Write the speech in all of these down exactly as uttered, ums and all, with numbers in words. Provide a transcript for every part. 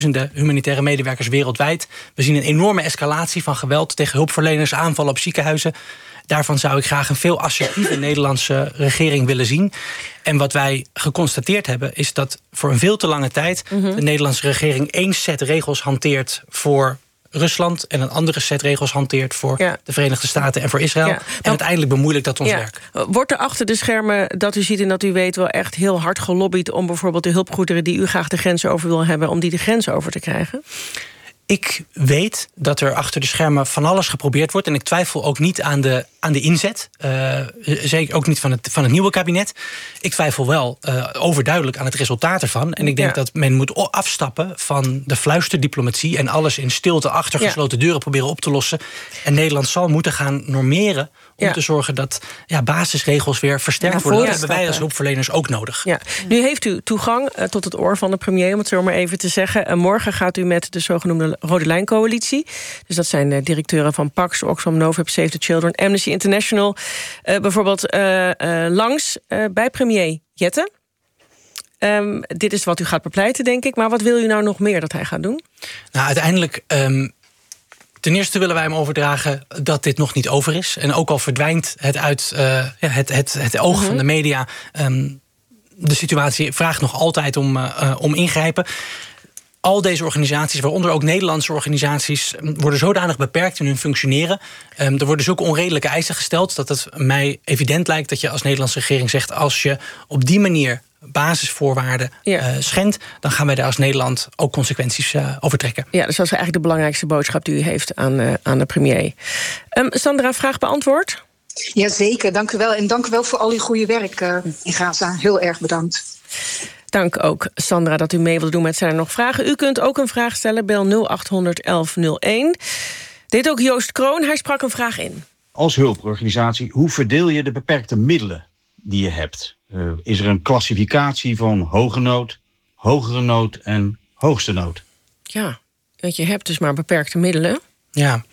de humanitaire medewerkers wereldwijd. We zien een enorme escalatie van geweld tegen hulpverleners, aanvallen op ziekenhuizen. Daarvan zou ik graag een veel assertieve Nederlandse regering willen zien. En wat wij geconstateerd hebben, is dat voor een veel te lange tijd mm-hmm. de Nederlandse regering één set regels hanteert voor Rusland en een andere set regels hanteert voor ja. de Verenigde Staten en voor Israël. Ja, en uiteindelijk bemoeilijkt dat ons ja. werk. Wordt er achter de schermen, dat u ziet en dat u weet, wel echt heel hard gelobbyd om bijvoorbeeld de hulpgoederen die u graag de grens over wil hebben, om die de grens over te krijgen? Ik weet dat er achter de schermen van alles geprobeerd wordt. En ik twijfel ook niet aan de, aan de inzet. Uh, zeker ook niet van het, van het nieuwe kabinet. Ik twijfel wel uh, overduidelijk aan het resultaat ervan. En ik denk ja. dat men moet afstappen van de fluisterdiplomatie en alles in stilte achter gesloten ja. deuren proberen op te lossen. En Nederland zal moeten gaan normeren om ja. te zorgen dat ja, basisregels weer versterkt ja, worden. Dat hebben wij als hulpverleners ook nodig. Ja. Nu heeft u toegang uh, tot het oor van de premier, om het zo maar even te zeggen. Uh, morgen gaat u met de zogenoemde Rode Lijn Coalitie. Dus dat zijn de directeuren van Pax, Oxfam Novib, Save the Children, Amnesty International. Uh, bijvoorbeeld uh, uh, langs uh, bij premier Jette. Um, dit is wat u gaat bepleiten, denk ik. Maar wat wil u nou nog meer dat hij gaat doen? Nou, uiteindelijk Um Ten eerste willen wij hem overdragen dat dit nog niet over is. En ook al verdwijnt het uit uh, ja, het, het, het oog mm-hmm. van de media, Um, de situatie vraagt nog altijd om, uh, om ingrijpen. Al deze organisaties, waaronder ook Nederlandse organisaties, worden zodanig beperkt in hun functioneren. Um, er worden zulke onredelijke eisen gesteld dat het mij evident lijkt dat je als Nederlandse regering zegt, als je op die manier basisvoorwaarden ja. uh, schendt, dan gaan wij daar als Nederland ook consequenties uh, over trekken. Ja, dus dat is eigenlijk de belangrijkste boodschap die u heeft aan, uh, aan de premier. Um, Sandra, vraag beantwoord? Jazeker, dank u wel. En dank u wel voor al uw goede werk uh, in Gaza. Heel erg bedankt. Dank ook, Sandra, dat u mee wilt doen met Zijn er nog vragen. U kunt ook een vraag stellen, bel nul acht honderd elf nul één. Dit ook Joost Kroon, hij sprak een vraag in. Als hulporganisatie, hoe verdeel je de beperkte middelen die je hebt? Uh, is er een klassificatie van hoge nood, hogere nood en hoogste nood? Ja, want je hebt dus maar beperkte middelen. Ja.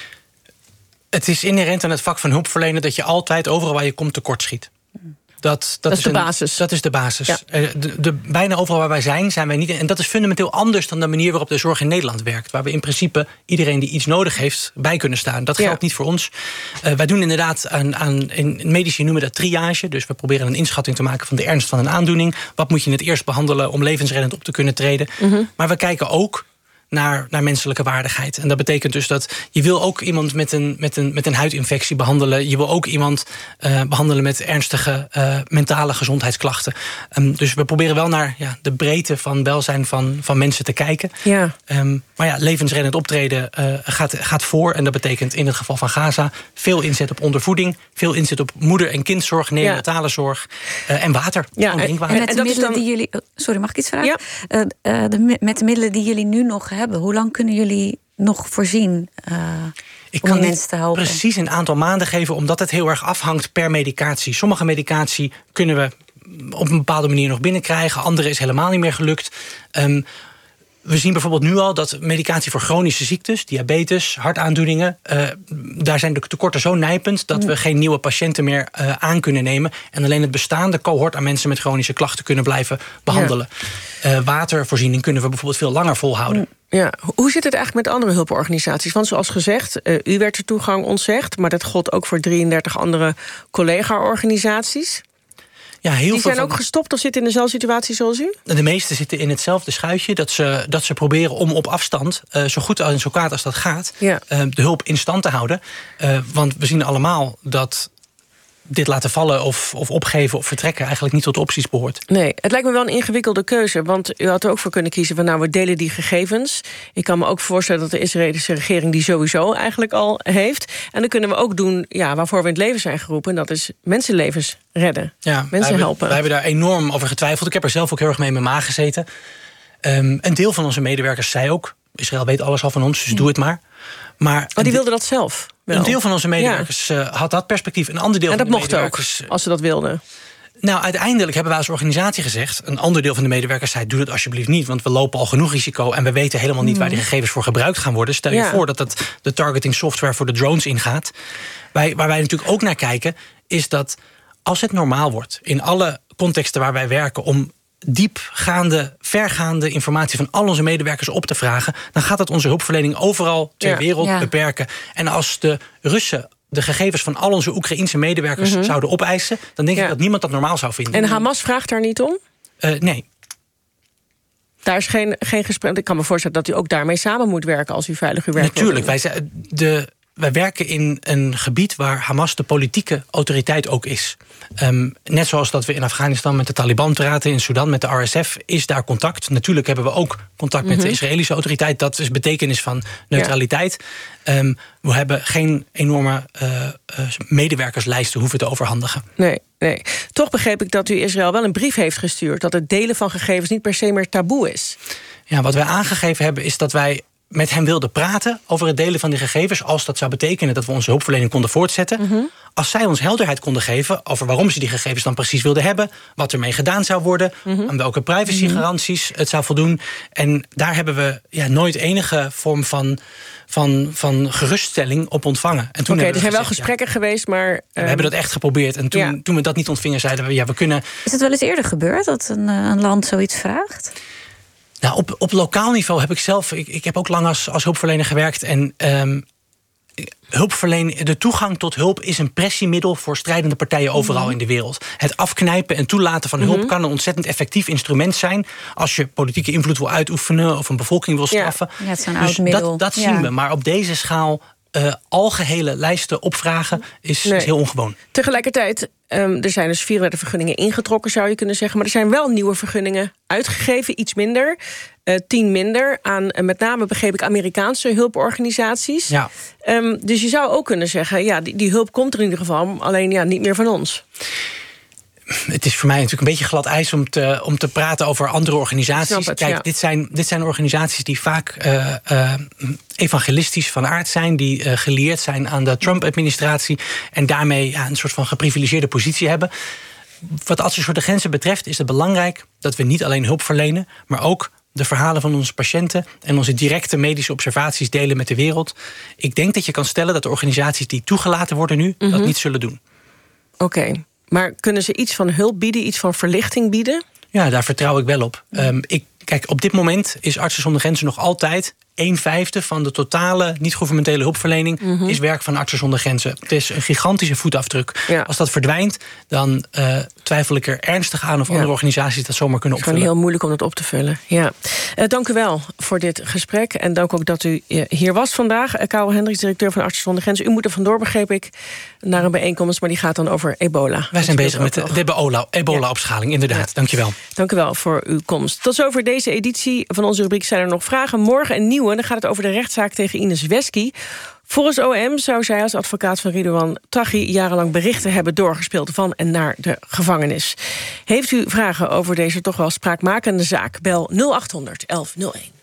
Het is inherent aan het vak van hulpverlenen dat je altijd overal waar je komt tekort schiet. Dat, dat, dat is, is de een, basis. Dat is de basis. Ja. De, de, bijna overal waar wij zijn, zijn wij niet. En dat is fundamenteel anders dan de manier waarop de zorg in Nederland werkt. Waar we in principe iedereen die iets nodig heeft bij kunnen staan. Dat geldt ja. niet voor ons. Uh, wij doen inderdaad aan, aan, in medici noemen we dat triage. Dus we proberen een inschatting te maken van de ernst van een aandoening. Wat moet je het eerst behandelen om levensreddend op te kunnen treden? Mm-hmm. Maar we kijken ook Naar, naar menselijke waardigheid. En dat betekent dus dat je wil ook iemand met een, met een, met een huidinfectie behandelen. Je wil ook iemand uh, behandelen met ernstige uh, mentale gezondheidsklachten. Um, dus we proberen wel naar ja, de breedte van welzijn van, van mensen te kijken. Ja. Um, maar ja, levensreddend optreden uh, gaat, gaat voor. En dat betekent in het geval van Gaza veel inzet op ondervoeding, veel inzet op moeder- en kindzorg, neonatale ja. zorg uh, en water. Ja, en, en met de middelen dan die jullie. Sorry, mag ik iets vragen? Ja. Uh, uh, de, met de middelen die jullie nu nog hebben. Hoe lang kunnen jullie nog voorzien uh, ik om kan mensen te helpen? Precies een aantal maanden geven, omdat het heel erg afhangt per medicatie. Sommige medicatie kunnen we op een bepaalde manier nog binnenkrijgen. Andere is helemaal niet meer gelukt. Um, We zien bijvoorbeeld nu al dat medicatie voor chronische ziektes, diabetes, hartaandoeningen, uh, daar zijn de tekorten zo nijpend dat we geen nieuwe patiënten meer uh, aan kunnen nemen en alleen het bestaande cohort aan mensen met chronische klachten kunnen blijven behandelen. Ja. Uh, watervoorziening kunnen we bijvoorbeeld veel langer volhouden. Ja. Hoe zit het eigenlijk met andere hulporganisaties? Want zoals gezegd, uh, u werd de toegang ontzegd, maar dat gold ook voor drieëndertig andere collega-organisaties. Ja, heel die veel zijn van, ook gestopt of zitten in dezelfde situatie zoals u? De meesten zitten in hetzelfde schuitje. Dat ze, dat ze proberen om op afstand, uh, zo goed en zo kwaad als dat gaat, ja. uh, de hulp in stand te houden. Uh, want we zien allemaal dat dit laten vallen of, of opgeven of vertrekken eigenlijk niet tot de opties behoort. Nee, het lijkt me wel een ingewikkelde keuze. Want u had er ook voor kunnen kiezen van nou, we delen die gegevens. Ik kan me ook voorstellen dat de Israëlische regering die sowieso eigenlijk al heeft. En dan kunnen we ook doen ja, waarvoor we in het leven zijn geroepen. En dat is mensenlevens redden. Ja, mensen wij helpen. Wij hebben daar enorm over getwijfeld. Ik heb er zelf ook heel erg mee in mijn maag gezeten. Um, een deel van onze medewerkers zei ook, Israël weet alles al van ons, dus ja. doe het maar. Maar oh, die wilde dat zelf wel. Een deel van onze medewerkers ja. uh, had dat perspectief. Een ander deel en van dat de mocht medewerkers ook, als ze dat wilden. Nou, uiteindelijk hebben wij als organisatie gezegd, een ander deel van de medewerkers zei, doe dat alsjeblieft niet, want we lopen al genoeg risico en we weten helemaal niet mm. waar die gegevens voor gebruikt gaan worden. Stel je ja. voor dat het de targeting software voor de drones ingaat. Wij, waar wij natuurlijk ook naar kijken, is dat als het normaal wordt in alle contexten waar wij werken om diepgaande, vergaande informatie van al onze medewerkers op te vragen, dan gaat dat onze hulpverlening overal ter Ja. wereld Ja. beperken. En als de Russen de gegevens van al onze Oekraïense medewerkers Mm-hmm. zouden opeisen, dan denk Ja. ik dat niemand dat normaal zou vinden. En Hamas vraagt daar niet om? Uh, nee. Daar is geen, geen gesprek. Ik kan me voorstellen dat u ook daarmee samen moet werken als u veilig uw werk wil Natuurlijk. doen. Wij, zijn- de, wij werken in een gebied waar Hamas de politieke autoriteit ook is. Um, net zoals dat we in Afghanistan met de Taliban praten, in Sudan met de R S F, is daar contact. Natuurlijk hebben we ook contact met de Israëlische autoriteit. Dat is betekenis van neutraliteit. Ja. Um, we hebben geen enorme uh, uh, medewerkerslijsten hoeven te overhandigen. Nee, nee. Toch begreep ik dat u Israël wel een brief heeft gestuurd dat het delen van gegevens niet per se meer taboe is. Ja, wat wij aangegeven hebben is dat wij met hen wilden praten over het delen van die gegevens, als dat zou betekenen dat we onze hulpverlening konden voortzetten. Mm-hmm. Als zij ons helderheid konden geven over waarom ze die gegevens dan precies wilden hebben, wat ermee gedaan zou worden, mm-hmm. aan welke privacygaranties het zou voldoen. En daar hebben we ja, nooit enige vorm van, van, van geruststelling op ontvangen. Oké, okay, er zijn wel gesprekken ja, geweest, maar... Uh, we hebben dat echt geprobeerd. En toen, ja. toen we dat niet ontvingen, zeiden we, ja, we kunnen... Is het wel eens eerder gebeurd dat een, een land zoiets vraagt? Nou, op, op lokaal niveau heb ik zelf... Ik, ik heb ook lang als, als hulpverlener gewerkt. En um, hulpverlening, de toegang tot hulp is een pressiemiddel voor strijdende partijen overal mm-hmm. in de wereld. Het afknijpen en toelaten van hulp mm-hmm. kan een ontzettend effectief instrument zijn als je politieke invloed wil uitoefenen of een bevolking wil straffen. Ja, het is een dus oud middel. Dat, dat ja. zien we. Maar op deze schaal Uh, algehele lijsten opvragen is, nee. is heel ongewoon. Tegelijkertijd, um, er zijn dus vierendertig vergunningen ingetrokken, zou je kunnen zeggen. Maar er zijn wel nieuwe vergunningen uitgegeven, iets minder. Uh, tien minder aan, uh, met name begreep ik, Amerikaanse hulporganisaties. Ja. Um, dus je zou ook kunnen zeggen, ja, die, die hulp komt er in ieder geval, alleen ja, niet meer van ons. Het is voor mij natuurlijk een beetje glad ijs om te, om te praten over andere organisaties. Het, Kijk, ja. dit, zijn, dit zijn organisaties die vaak uh, uh, evangelistisch van aard zijn, die uh, geleerd zijn aan de Trump-administratie en daarmee ja, een soort van geprivilegeerde positie hebben. Wat Artsen zonder Grenzen betreft is het belangrijk dat we niet alleen hulp verlenen, maar ook de verhalen van onze patiënten en onze directe medische observaties delen met de wereld. Ik denk dat je kan stellen dat de organisaties die toegelaten worden nu mm-hmm. dat niet zullen doen. Oké. Okay. Maar kunnen ze iets van hulp bieden, iets van verlichting bieden? Ja, daar vertrouw ik wel op. Um, ik, kijk, op dit moment is Artsen zonder Grenzen nog altijd een vijfde van de totale niet-governementele hulpverlening mm-hmm. is werk van Artsen zonder Grenzen. Het is een gigantische voetafdruk. Ja. Als dat verdwijnt, dan uh, twijfel ik er ernstig aan of ja. andere organisaties dat zomaar kunnen opvullen. Het is gewoon heel moeilijk om dat op te vullen. Ja. Uh, dank u wel voor dit gesprek. En dank ook dat u uh, hier was vandaag. Uh, Karel Hendricks, directeur van Artsen zonder Grenzen. U moet er vandoor, begreep ik, naar een bijeenkomst, maar die gaat dan over ebola. Wij zijn bezig met de, de ebola, ebola-opschaling, ja. inderdaad. Ja. Dank je wel. Dank u wel voor uw komst. Tot zover deze editie van onze rubriek Zijn er nog vragen? Morgen een nieuwe. Dan gaat het over de rechtszaak tegen Ines Wesky. Volgens O M zou zij als advocaat van Ridouan Taghi jarenlang berichten hebben doorgespeeld van en naar de gevangenis. Heeft u vragen over deze toch wel spraakmakende zaak? Bel nul acht honderd elf nul één.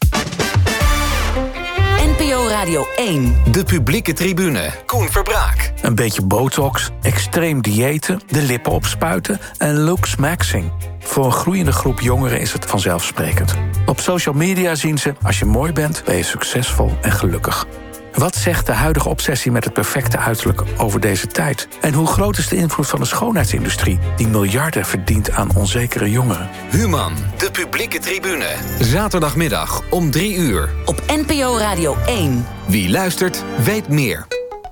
N P O Radio één. De publieke tribune. Koen Verbraak. Een beetje botox, extreem diëten, de lippen opspuiten en looksmaxing. Voor een groeiende groep jongeren is het vanzelfsprekend. Op social media zien ze, als je mooi bent, ben je succesvol en gelukkig. Wat zegt de huidige obsessie met het perfecte uiterlijk over deze tijd? En hoe groot is de invloed van de schoonheidsindustrie die miljarden verdient aan onzekere jongeren? Human, de publieke tribune. Zaterdagmiddag om drie uur. Op N P O Radio één. Wie luistert, weet meer.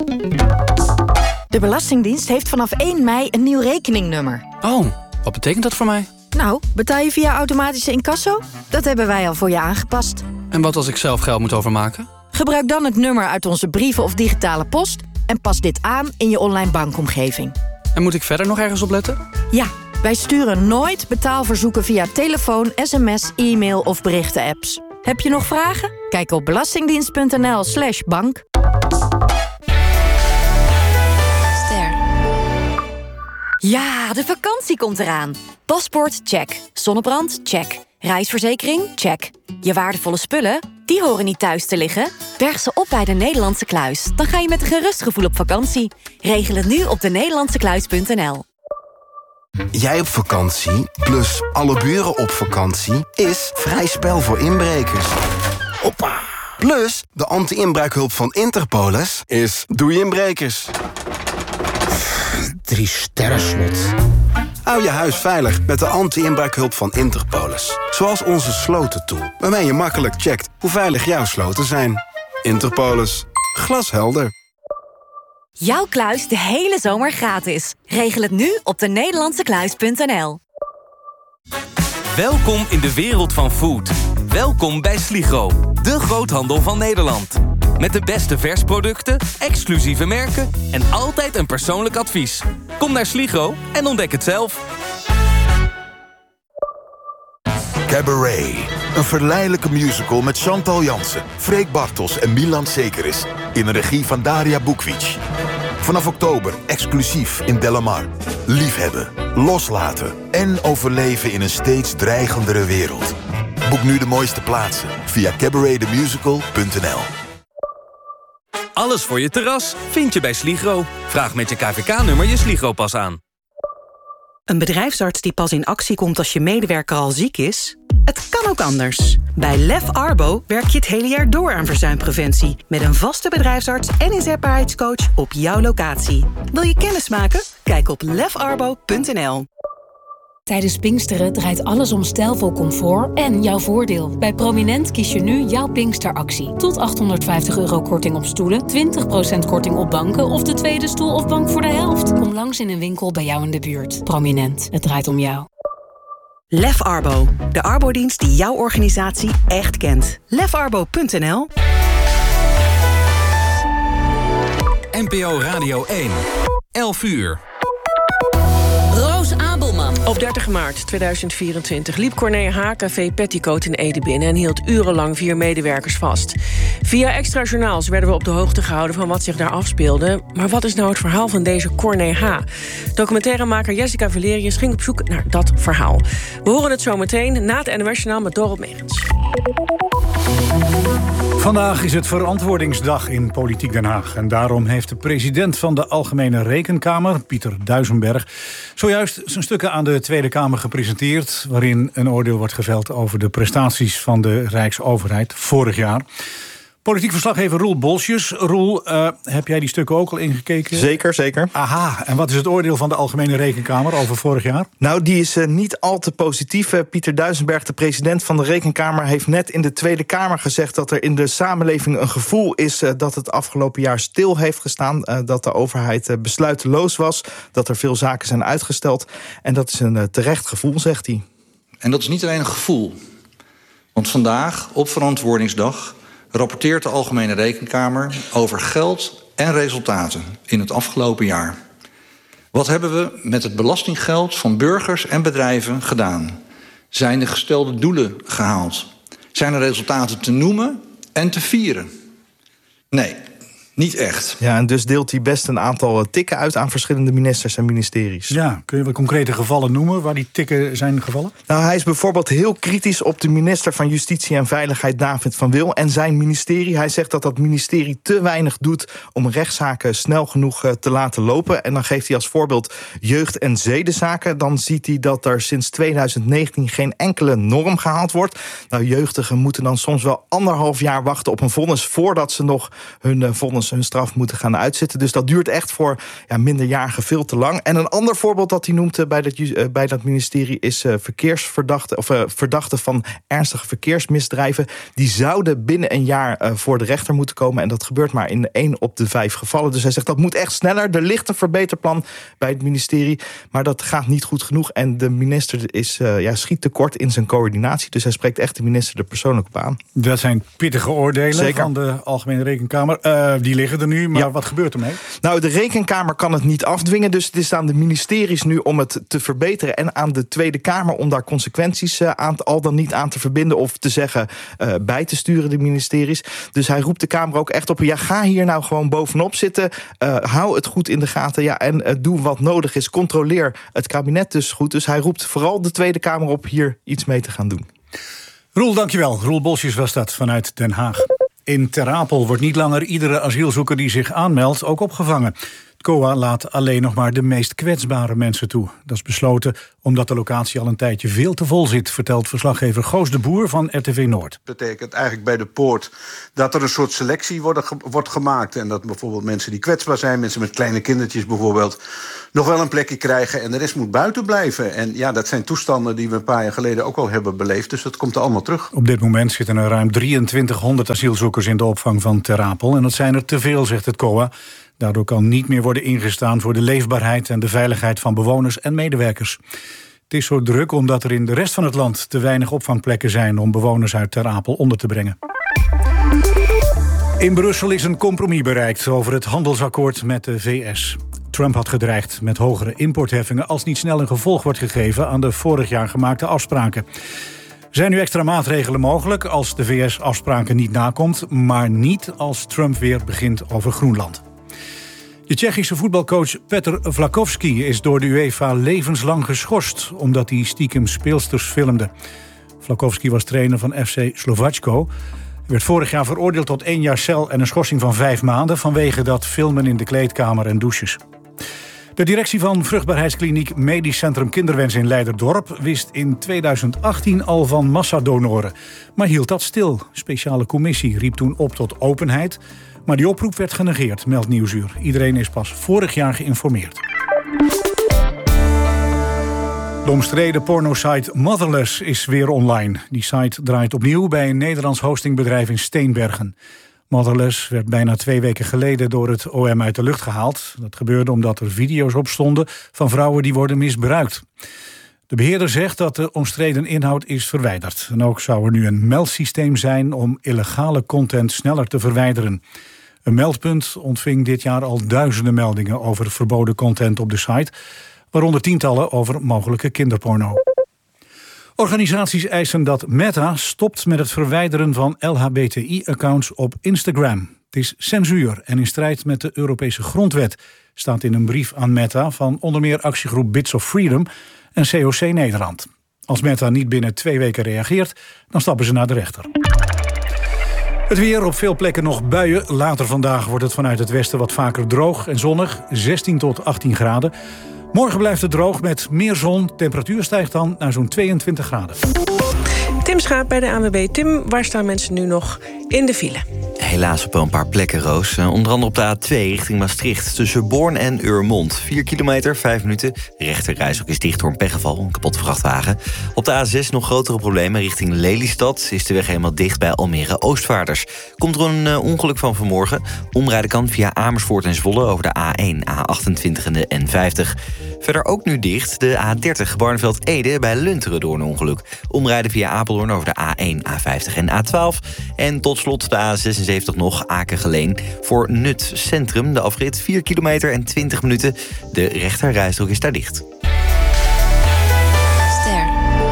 De Belastingdienst heeft vanaf één mei een nieuw rekeningnummer. Oh, wat betekent dat voor mij? Nou, betaal je via automatische incasso? Dat hebben wij al voor je aangepast. En wat als ik zelf geld moet overmaken? Gebruik dan het nummer uit onze brieven of digitale post en pas dit aan in je online bankomgeving. En moet ik verder nog ergens op letten? Ja, wij sturen nooit betaalverzoeken via telefoon, sms, e-mail of berichten-apps. Heb je nog vragen? Kijk op belastingdienst.nl slash bank. Ster. Ja, de vakantie komt eraan. Paspoort, check. Zonnebrand, check. Reisverzekering, check. Je waardevolle spullen, die horen niet thuis te liggen. Berg ze op bij de Nederlandse Kluis. Dan ga je met een gerust gevoel op vakantie. Regel het nu op de nederlandse kluis punt n l. Jij op vakantie, plus alle buren op vakantie, is vrij spel voor inbrekers. Hoppa! Plus, de anti-inbraakhulp van Interpolis is doei inbrekers. Drie sterren slot. Hou je huis veilig met de anti-inbraakhulp van Interpolis. Zoals onze slotentool, waarmee je makkelijk checkt hoe veilig jouw sloten zijn. Interpolis. Glashelder. Jouw kluis de hele zomer gratis. Regel het nu op de Nederlandse kluis punt n l. Welkom in de wereld van food. Welkom bij Sligro, de groothandel van Nederland. Met de beste versproducten, exclusieve merken en altijd een persoonlijk advies. Kom naar Sligro en ontdek het zelf. Cabaret. Een verleidelijke musical met Chantal Jansen, Freek Bartels en Milan Sekeris. In een regie van Daria Bukvic. Vanaf oktober exclusief in Delamar. Liefhebben, loslaten en overleven in een steeds dreigendere wereld. Boek nu de mooiste plaatsen via cabaret the musical punt n l. Alles voor je terras vind je bij Sligro. Vraag met je K V K-nummer je Sligro-pas aan. Een bedrijfsarts die pas in actie komt als je medewerker al ziek is? Het kan ook anders. Bij Lef Arbo werk je het hele jaar door aan verzuimpreventie. Met een vaste bedrijfsarts en inzetbaarheidscoach op jouw locatie. Wil je kennis maken? Kijk op lef arbo punt n l. Tijdens Pinksteren draait alles om stijlvol comfort en jouw voordeel. Bij Prominent kies je nu jouw Pinksteractie. Tot achthonderdvijftig euro korting op stoelen, twintig procent korting op banken of de tweede stoel of bank voor de helft. Kom langs in een winkel bij jou in de buurt. Prominent, het draait om jou. Lef Arbo, de arbodienst die jouw organisatie echt kent. lef arbo punt n l. N P O Radio één, elf uur. Roos Abelman. Op dertig maart tweeduizend vierentwintig liep Corné H. café Petticoat in Ede binnen en hield urenlang vier medewerkers vast. Via extra journaals werden we op de hoogte gehouden van wat zich daar afspeelde. Maar wat is nou het verhaal van deze Corné H.? Documentairemaker Jessica Valerius ging op zoek naar dat verhaal. We horen het zo meteen na het N O S-journaal met Dorot Megens. Vandaag is het verantwoordingsdag in Politiek Den Haag. En daarom heeft de president van de Algemene Rekenkamer, Pieter Duisenberg, zojuist zijn stukken aan de Tweede Kamer gepresenteerd, waarin een oordeel wordt geveld over de prestaties van de Rijksoverheid vorig jaar. Politiek verslaggever Roel Bolsjes. Roel, uh, heb jij die stukken ook al ingekeken? Zeker, zeker. Aha, en wat is het oordeel van de Algemene Rekenkamer over vorig jaar? Nou, die is uh, niet al te positief. Uh, Pieter Duisenberg, de president van de Rekenkamer, heeft net in de Tweede Kamer gezegd dat er in de samenleving een gevoel is uh, dat het afgelopen jaar stil heeft gestaan. Uh, dat de overheid uh, besluiteloos was, dat er veel zaken zijn uitgesteld. En dat is een uh, terecht gevoel, zegt hij. En dat is niet alleen een gevoel. Want vandaag, op verantwoordingsdag, rapporteert de Algemene Rekenkamer over geld en resultaten in het afgelopen jaar. Wat hebben we met het belastinggeld van burgers en bedrijven gedaan? Zijn de gestelde doelen gehaald? Zijn er resultaten te noemen en te vieren? Nee, niet echt. Ja, en dus deelt hij best een aantal tikken uit aan verschillende ministers en ministeries. Ja, kun je wat concrete gevallen noemen waar die tikken zijn gevallen? Nou, hij is bijvoorbeeld heel kritisch op de minister van Justitie en Veiligheid, David van Wil, en zijn ministerie. Hij zegt dat dat ministerie te weinig doet om rechtszaken snel genoeg te laten lopen. En dan geeft hij als voorbeeld jeugd- en zedenzaken. Dan ziet hij dat er sinds tweeduizend negentien geen enkele norm gehaald wordt. Nou, jeugdigen moeten dan soms wel anderhalf jaar wachten op een vonnis voordat ze nog hun vonnis hun straf moeten gaan uitzitten. Dus dat duurt echt voor ja, minderjarigen veel te lang. En een ander voorbeeld dat hij noemt bij dat, uh, bij dat ministerie is uh, verkeersverdachten of uh, verdachten van ernstige verkeersmisdrijven. Die zouden binnen een jaar uh, voor de rechter moeten komen. En dat gebeurt maar in één op de vijf gevallen. Dus hij zegt dat moet echt sneller. Er ligt een verbeterplan bij het ministerie, maar dat gaat niet goed genoeg. En de minister is, uh, ja, schiet tekort in zijn coördinatie. Dus hij spreekt echt de minister er persoonlijk op aan. Dat zijn pittige oordelen Zeker. Van de Algemene Rekenkamer. Uh, die liggen er nu, maar ja. Wat gebeurt ermee? Nou, de Rekenkamer kan het niet afdwingen, dus het is aan de ministeries nu om het te verbeteren en aan de Tweede Kamer om daar consequenties uh, aan, al dan niet aan te verbinden of te zeggen uh, bij te sturen, de ministeries. Dus hij roept de Kamer ook echt op, ja, ga hier nou gewoon bovenop zitten, uh, hou het goed in de gaten, ja, en uh, doe wat nodig is, controleer het kabinet dus goed. Dus hij roept vooral de Tweede Kamer op hier iets mee te gaan doen. Roel, dankjewel. Roel Bolsjes was dat vanuit Den Haag. In Ter Apel wordt niet langer iedere asielzoeker die zich aanmeldt ook opgevangen. Het C O A laat alleen nog maar de meest kwetsbare mensen toe. Dat is besloten omdat de locatie al een tijdje veel te vol zit, vertelt verslaggever Goos de Boer van R T V Noord. Dat betekent eigenlijk bij de poort dat er een soort selectie wordt, wordt gemaakt. En dat bijvoorbeeld mensen die kwetsbaar zijn, mensen met kleine kindertjes bijvoorbeeld, nog wel een plekje krijgen en de rest moet buiten blijven. En ja, dat zijn toestanden die we een paar jaar geleden ook al hebben beleefd. Dus dat komt er allemaal terug. Op dit moment zitten er ruim drieëntwintighonderd asielzoekers in de opvang van Ter Apel. En dat zijn er te veel, zegt het C O A. Daardoor kan niet meer worden ingestaan voor de leefbaarheid en de veiligheid van bewoners en medewerkers. Het is zo druk omdat er in de rest van het land te weinig opvangplekken zijn om bewoners uit Ter Apel onder te brengen. In Brussel is een compromis bereikt over het handelsakkoord met de V S. Trump had gedreigd met hogere importheffingen als niet snel een gevolg wordt gegeven aan de vorig jaar gemaakte afspraken. Er zijn nu extra maatregelen mogelijk als de V S afspraken niet nakomt, maar niet als Trump weer begint over Groenland. De Tsjechische voetbalcoach Petr Vlachovský is door de UEFA levenslang geschorst omdat hij stiekem speelsters filmde. Vlachovský was trainer van F C Slovácko. Hij werd vorig jaar veroordeeld tot één jaar cel en een schorsing van vijf maanden vanwege dat filmen in de kleedkamer en douches. De directie van vruchtbaarheidskliniek Medisch Centrum Kinderwens in Leiderdorp wist in tweeduizend achttien al van massadonoren, maar hield dat stil. Een speciale commissie riep toen op tot openheid, maar die oproep werd genegeerd, meldt Nieuwsuur. Iedereen is pas vorig jaar geïnformeerd. De omstreden pornosite Motherless is weer online. Die site draait opnieuw bij een Nederlands hostingbedrijf in Steenbergen. Motherless werd bijna twee weken geleden door het O M uit de lucht gehaald. Dat gebeurde omdat er video's op stonden van vrouwen die worden misbruikt. De beheerder zegt dat de omstreden inhoud is verwijderd. En ook zou er nu een meldsysteem zijn om illegale content sneller te verwijderen. Een meldpunt ontving dit jaar al duizenden meldingen over verboden content op de site, waaronder tientallen over mogelijke kinderporno. Organisaties eisen dat Meta stopt met het verwijderen van L H B T I-accounts op Instagram. Het is censuur en in strijd met de Europese grondwet, staat in een brief aan Meta van onder meer actiegroep Bits of Freedom en C O C Nederland. Als Meta niet binnen twee weken reageert, dan stappen ze naar de rechter. Het weer, op veel plekken nog buien. Later vandaag wordt het vanuit het westen wat vaker droog en zonnig, zestien tot achttien graden. Morgen blijft het droog met meer zon. Temperatuur stijgt dan naar zo'n tweeëntwintig graden. Tim Schaap bij de A N W B. Tim, waar staan mensen nu nog in de file? Helaas op wel een paar plekken, Roos. Uh, onder andere op de A twee richting Maastricht. Tussen Born en Urmond. vier kilometer, vijf minuten. De rechterrijstrook is dicht door een pechgeval, een kapotte vrachtwagen. Op de A zes nog grotere problemen. Richting Lelystad is de weg helemaal dicht bij Almere Oostvaarders. Komt er een uh, ongeluk van vanmorgen. Omrijden kan via Amersfoort en Zwolle over de A één, A achtentwintig en de N vijftig. Verder ook nu dicht de A dertig Barneveld-Ede bij Lunteren door een ongeluk. Omrijden via Apeldoorn over de A één, A vijftig en A twaalf. En tot slot de A zesenzeventig nog Aken-Geleen. Voor Nut Centrum, de afrit vier kilometer en twintig minuten. De rechterrijstrook is daar dicht. Ster.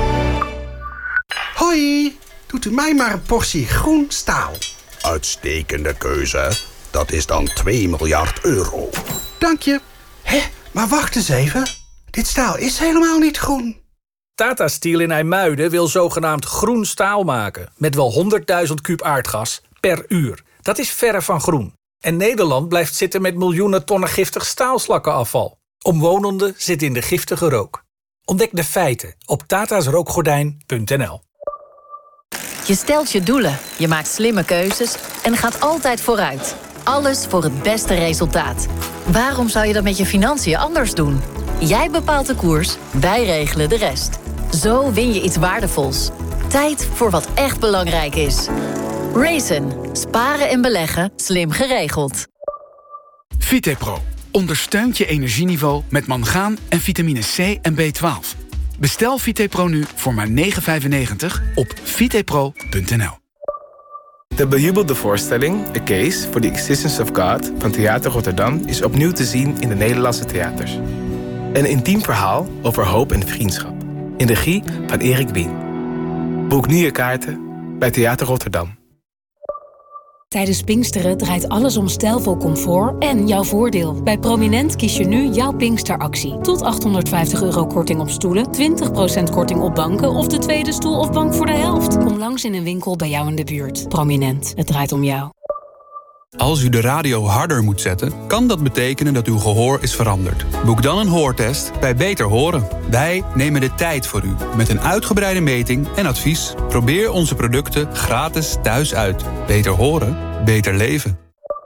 Hoi, doet u mij maar een portie groen staal. Uitstekende keuze. Dat is dan twee miljard euro. Dank je. Hé, maar wacht eens even. Dit staal is helemaal niet groen. Tata Steel in IJmuiden wil zogenaamd groen staal maken. Met wel honderdduizend kuub aardgas per uur. Dat is verre van groen. En Nederland blijft zitten met miljoenen tonnen giftig staalslakkenafval. Omwonenden zitten in de giftige rook. Ontdek de feiten op tatasrookgordijn punt n l. Je stelt je doelen, je maakt slimme keuzes en gaat altijd vooruit. Alles voor het beste resultaat. Waarom zou je dat met je financiën anders doen? Jij bepaalt de koers, wij regelen de rest. Zo win je iets waardevols. Tijd voor wat echt belangrijk is. Raisin. Sparen en beleggen. Slim geregeld. Vitepro ondersteunt je energieniveau met mangaan en vitamine C en B twaalf. Bestel Vitepro nu voor maar negen vijfennegentig op vitepro punt n l. De bejubelde voorstelling A Case for the Existence of God van Theater Rotterdam is opnieuw te zien in de Nederlandse theaters. Een intiem verhaal over hoop en vriendschap. In de regie van Erik Wien. Boek nu je kaarten bij Theater Rotterdam. Tijdens Pinksteren draait alles om stijlvol comfort en jouw voordeel. Bij Prominent kies je nu jouw Pinksteractie. Tot achthonderdvijftig euro korting op stoelen, twintig procent korting op banken of de tweede stoel of bank voor de helft. Kom langs in een winkel bij jou in de buurt. Prominent, het draait om jou. Als u de radio harder moet zetten, kan dat betekenen dat uw gehoor is veranderd. Boek dan een hoortest bij Beter Horen. Wij nemen de tijd voor u met een uitgebreide meting en advies. Probeer onze producten gratis thuis uit. Beter horen, beter leven.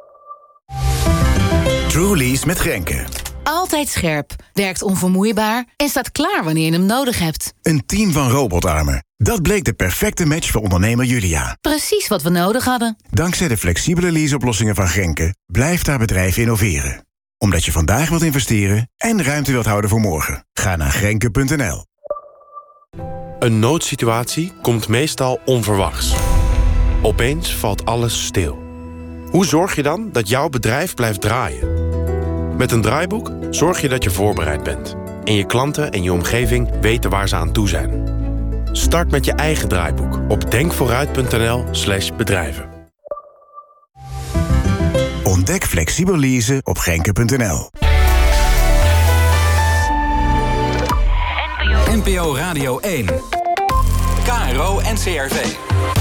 Truly's met Grenke. Altijd scherp, werkt onvermoeibaar en staat klaar wanneer je hem nodig hebt. Een team van robotarmen. Dat bleek de perfecte match voor ondernemer Julia. Precies wat we nodig hadden. Dankzij de flexibele leaseoplossingen van Grenke blijft haar bedrijf innoveren. Omdat je vandaag wilt investeren en ruimte wilt houden voor morgen. Ga naar grenke punt n l. Een noodsituatie komt meestal onverwachts. Opeens valt alles stil. Hoe zorg je dan dat jouw bedrijf blijft draaien? Met een draaiboek zorg je dat je voorbereid bent. En je klanten en je omgeving weten waar ze aan toe zijn. Start met je eigen draaiboek op denkvooruit punt n l slash bedrijven. Ontdek flexibel leasen op grenke punt n l. N P O Radio één. K R O N C R V.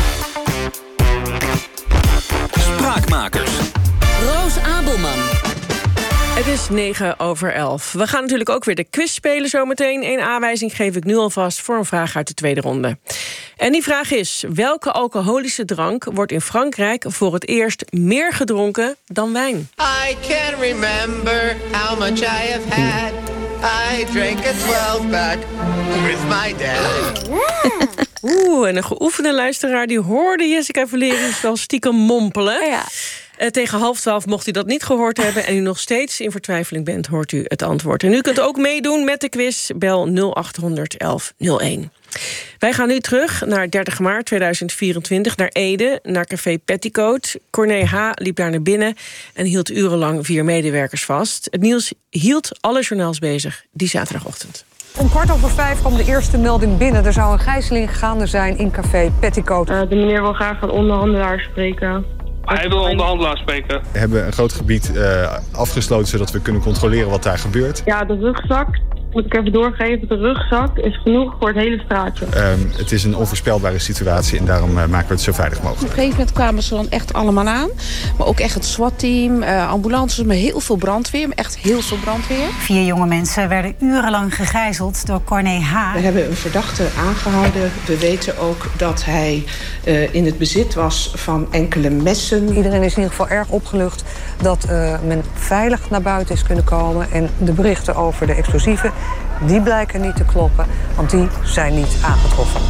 Spraakmakers. Roos Abelman. Het is negen over elf. We gaan natuurlijk ook weer de quiz spelen zometeen. Eén aanwijzing geef ik nu alvast voor een vraag uit de tweede ronde. En die vraag is: welke alcoholische drank wordt in Frankrijk voor het eerst meer gedronken dan wijn? I can remember how much I have had. I drank a twelve-pack with my dad. Oeh, en een geoefende luisteraar die hoorde Jessica Valerius wel stiekem mompelen. Ja. Uh, tegen half twaalf mocht u dat niet gehoord hebben en u nog steeds in vertwijfeling bent, hoort u het antwoord. En u kunt ook meedoen met de quiz. Bel nul acht honderd elf nul één. Wij gaan nu terug naar dertig maart tweeduizend vierentwintig, naar Ede, naar café Petticoat. Corné H. liep daar naar binnen en hield urenlang vier medewerkers vast. Het nieuws hield alle journaals bezig die zaterdagochtend. Om kwart over vijf kwam de eerste melding binnen. Er zou een gijzeling gaande zijn in café Petticoat. Uh, de meneer wil graag een onderhandelaar spreken. Hij wil een onderhandelaar spreken. We hebben een groot gebied uh, afgesloten zodat we kunnen controleren wat daar gebeurt. Ja, de rugzak, moet ik even doorgeven, de rugzak is genoeg voor het hele straatje. Um, het is een onvoorspelbare situatie en daarom uh, maken we het zo veilig mogelijk. Op een gegeven moment kwamen ze dan echt allemaal aan. Maar ook echt het SWAT-team, uh, ambulances met heel veel brandweer. Echt heel veel brandweer. Vier jonge mensen werden urenlang gegijzeld door Corné H. We hebben een verdachte aangehouden. We weten ook dat hij uh, in het bezit was van enkele messen. Iedereen is in ieder geval erg opgelucht dat uh, men veilig naar buiten is kunnen komen. En de berichten over de explosieven, die blijken niet te kloppen, want die zijn niet aangetroffen.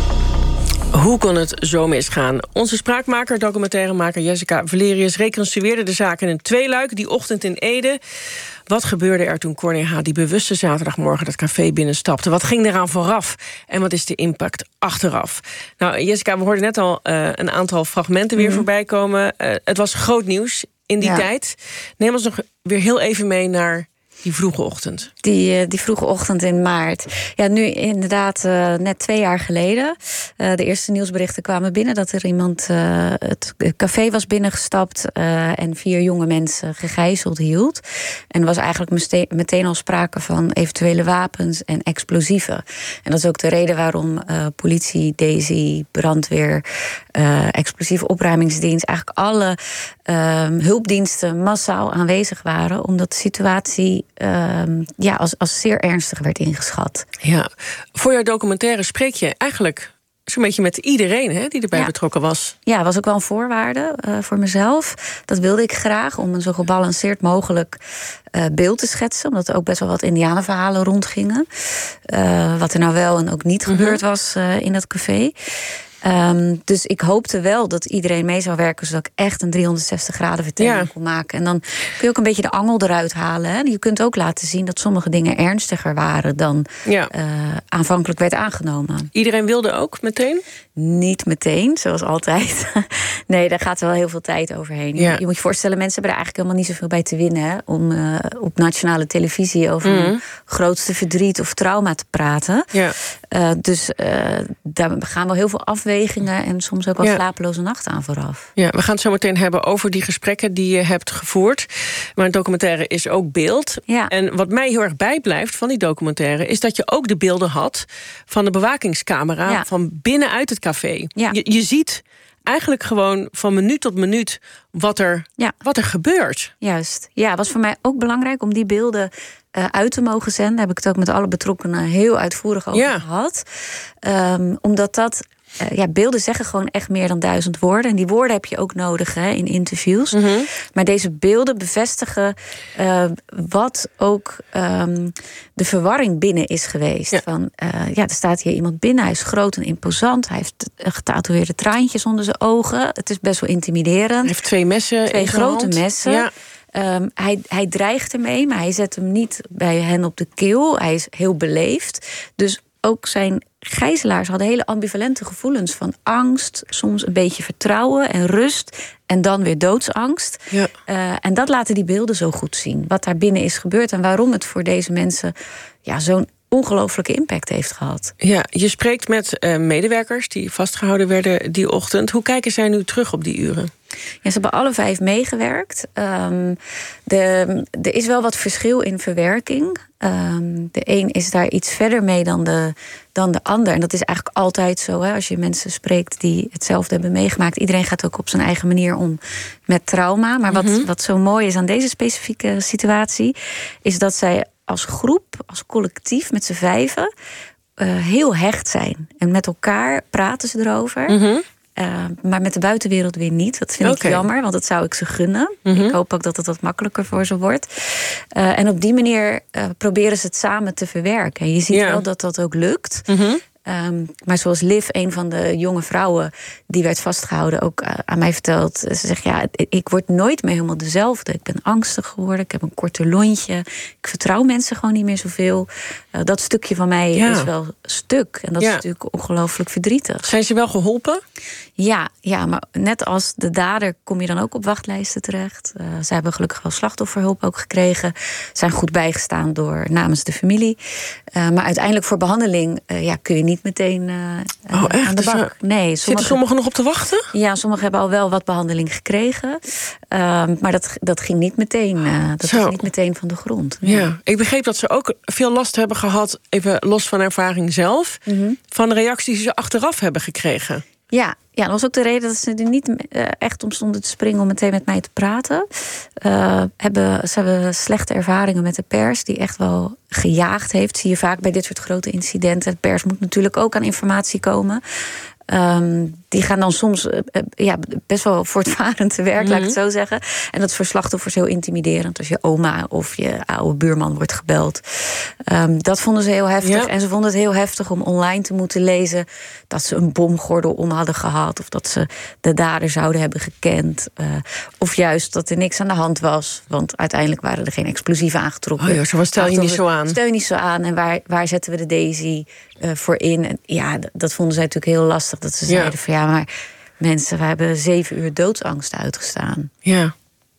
Hoe kon het zo misgaan? Onze spraakmaker, documentairemaker Jessica Valerius reconstrueerde de zaak in een tweeluik die ochtend in Ede. Wat gebeurde er toen Corné H. die bewuste zaterdagmorgen dat café binnenstapte? Wat ging eraan vooraf? En wat is de impact achteraf? Nou, Jessica, we hoorden net al uh, een aantal fragmenten weer mm-hmm. voorbij komen. Uh, het was groot nieuws in die ja. tijd. Neem ons nog weer heel even mee naar die vroege ochtend. Die, die vroege ochtend in maart. Ja, nu inderdaad uh, net twee jaar geleden. Uh, de eerste nieuwsberichten kwamen binnen dat er iemand uh, het café was binnengestapt uh, en vier jonge mensen gegijzeld hield. En er was eigenlijk meteen, meteen al sprake van eventuele wapens en explosieven. En dat is ook de reden waarom uh, politie, Daisy, brandweer, uh, explosieve opruimingsdienst, eigenlijk alle uh, hulpdiensten massaal aanwezig waren, omdat de situatie Uh, ja, als, als zeer ernstig werd ingeschat. Ja, voor jouw documentaire spreek je eigenlijk zo'n beetje met iedereen, hè, die erbij ja. betrokken was. Ja, was ook wel een voorwaarde uh, voor mezelf. Dat wilde ik graag, om een zo gebalanceerd mogelijk uh, beeld te schetsen. Omdat er ook best wel wat indianenverhalen rondgingen. Uh, wat er nou wel en ook niet mm-hmm. gebeurd was uh, in dat café. Um, dus ik hoopte wel dat iedereen mee zou werken, zodat ik echt een driehonderdzestig graden vertelling ja. kon maken. En dan kun je ook een beetje de angel eruit halen. Hè? Je kunt ook laten zien dat sommige dingen ernstiger waren dan ja. uh, aanvankelijk werd aangenomen. Iedereen wilde ook meteen? Niet meteen, zoals altijd. Nee, daar gaat wel heel veel tijd overheen. Ja. Je, je moet je voorstellen, mensen hebben er eigenlijk helemaal niet zoveel bij te winnen, hè? Om uh, op nationale televisie over mm-hmm. hun grootste verdriet of trauma te praten. Ja. Uh, dus uh, daar gaan wel heel veel afwegingen en soms ook wel ja. slapeloze nachten aan vooraf. Ja, we gaan het zo meteen hebben over die gesprekken die je hebt gevoerd. Maar een documentaire is ook beeld. Ja. En wat mij heel erg bijblijft van die documentaire is dat je ook de beelden had van de bewakingscamera ja. van binnenuit het café. Ja. Je, je ziet eigenlijk gewoon van minuut tot minuut wat er, ja. wat er gebeurt. Juist. Ja, het was voor mij ook belangrijk om die beelden uh, uit te mogen zenden. Daar heb ik het ook met alle betrokkenen heel uitvoerig over ja. gehad. Um, omdat dat... Uh, ja, beelden zeggen gewoon echt meer dan duizend woorden. En die woorden heb je ook nodig hè, in interviews. Mm-hmm. Maar deze beelden bevestigen uh, wat ook um, de verwarring binnen is geweest. Ja. Van, uh, ja, er staat hier iemand binnen, hij is groot en imposant. Hij heeft getatoeëerde traantjes onder zijn ogen. Het is best wel intimiderend. Hij heeft twee messen Twee in grote hand. messen. Ja. Um, hij, hij dreigt ermee, maar hij zet hem niet bij hen op de keel. Hij is heel beleefd. Dus ook zijn gijzelaars hadden hele ambivalente gevoelens van angst, soms een beetje vertrouwen en rust en dan weer doodsangst. Ja. Uh, en dat laten die beelden zo goed zien. Wat daar binnen is gebeurd en waarom het voor deze mensen ja, zo'n ongelooflijke impact heeft gehad. Ja, je spreekt met uh, medewerkers die vastgehouden werden die ochtend. Hoe kijken zij nu terug op die uren? Ja, ze hebben alle vijf meegewerkt. Um, de, er is wel wat verschil in verwerking. Um, de een is daar iets verder mee dan de, dan de ander. En dat is eigenlijk altijd zo. Hè? Als je mensen spreekt die hetzelfde hebben meegemaakt. Iedereen gaat ook op zijn eigen manier om met trauma. Maar wat, mm-hmm. wat zo mooi is aan deze specifieke situatie, is dat zij als groep, als collectief met z'n vijven uh, heel hecht zijn. En met elkaar praten ze erover. Mm-hmm. Uh, maar met de buitenwereld weer niet. Dat vind okay. ik jammer, want dat zou ik ze gunnen. Mm-hmm. Ik hoop ook dat het wat makkelijker voor ze wordt. Uh, en op die manier uh, proberen ze het samen te verwerken. En je ziet ja. wel dat dat ook lukt. Mm-hmm. Um, maar zoals Liv, een van de jonge vrouwen die werd vastgehouden, ook uh, aan mij vertelt. Ze zegt, ja, ik word nooit meer helemaal dezelfde. Ik ben angstig geworden, ik heb een korte lontje. Ik vertrouw mensen gewoon niet meer zoveel. Uh, dat stukje van mij ja. is wel stuk. En dat ja. is natuurlijk ongelooflijk verdrietig. Zijn ze wel geholpen? Ja, ja, maar net als de dader kom je dan ook op wachtlijsten terecht. Uh, ze hebben gelukkig wel slachtofferhulp ook gekregen. Zijn goed bijgestaan door namens de familie. Uh, maar uiteindelijk voor behandeling uh, ja, kun je niet meteen uh, oh, echt? aan de bak. Dus, uh, nee, sommige... Zitten sommigen nog op te wachten? Ja, sommigen hebben al wel wat behandeling gekregen. Uh, maar dat, dat ging niet meteen. Uh, dat ging niet meteen van de grond. Nee. Ja, ik begreep dat ze ook veel last hebben gehad, even los van ervaring zelf, mm-hmm. van de reacties die ze achteraf hebben gekregen. Ja, ja, dat was ook de reden dat ze er niet uh, echt om stonden te springen om meteen met mij te praten. Uh, hebben, ze hebben slechte ervaringen met de pers, die echt wel gejaagd heeft. Zie je vaak bij dit soort grote incidenten. De pers moet natuurlijk ook aan informatie komen. Um, die gaan dan soms uh, ja, best wel voortvarend te werk, mm-hmm. laat ik het zo zeggen. En dat is voor slachtoffers heel intimiderend als je oma of je oude buurman wordt gebeld. Um, dat vonden ze heel heftig. Ja. En ze vonden het heel heftig om online te moeten lezen dat ze een bomgordel om hadden gehad, of dat ze de dader zouden hebben gekend. Uh, of juist dat er niks aan de hand was. Want uiteindelijk waren er geen explosieven aangetrokken. Oh ja, zo was stel je niet zo aan. Stel je niet zo aan. En waar, waar zetten we de Daisy uh, voor in? En ja, dat vonden zij natuurlijk heel lastig. Dat ze zeiden ja. van ja, maar mensen, we hebben zeven uur doodsangst uitgestaan. Ja.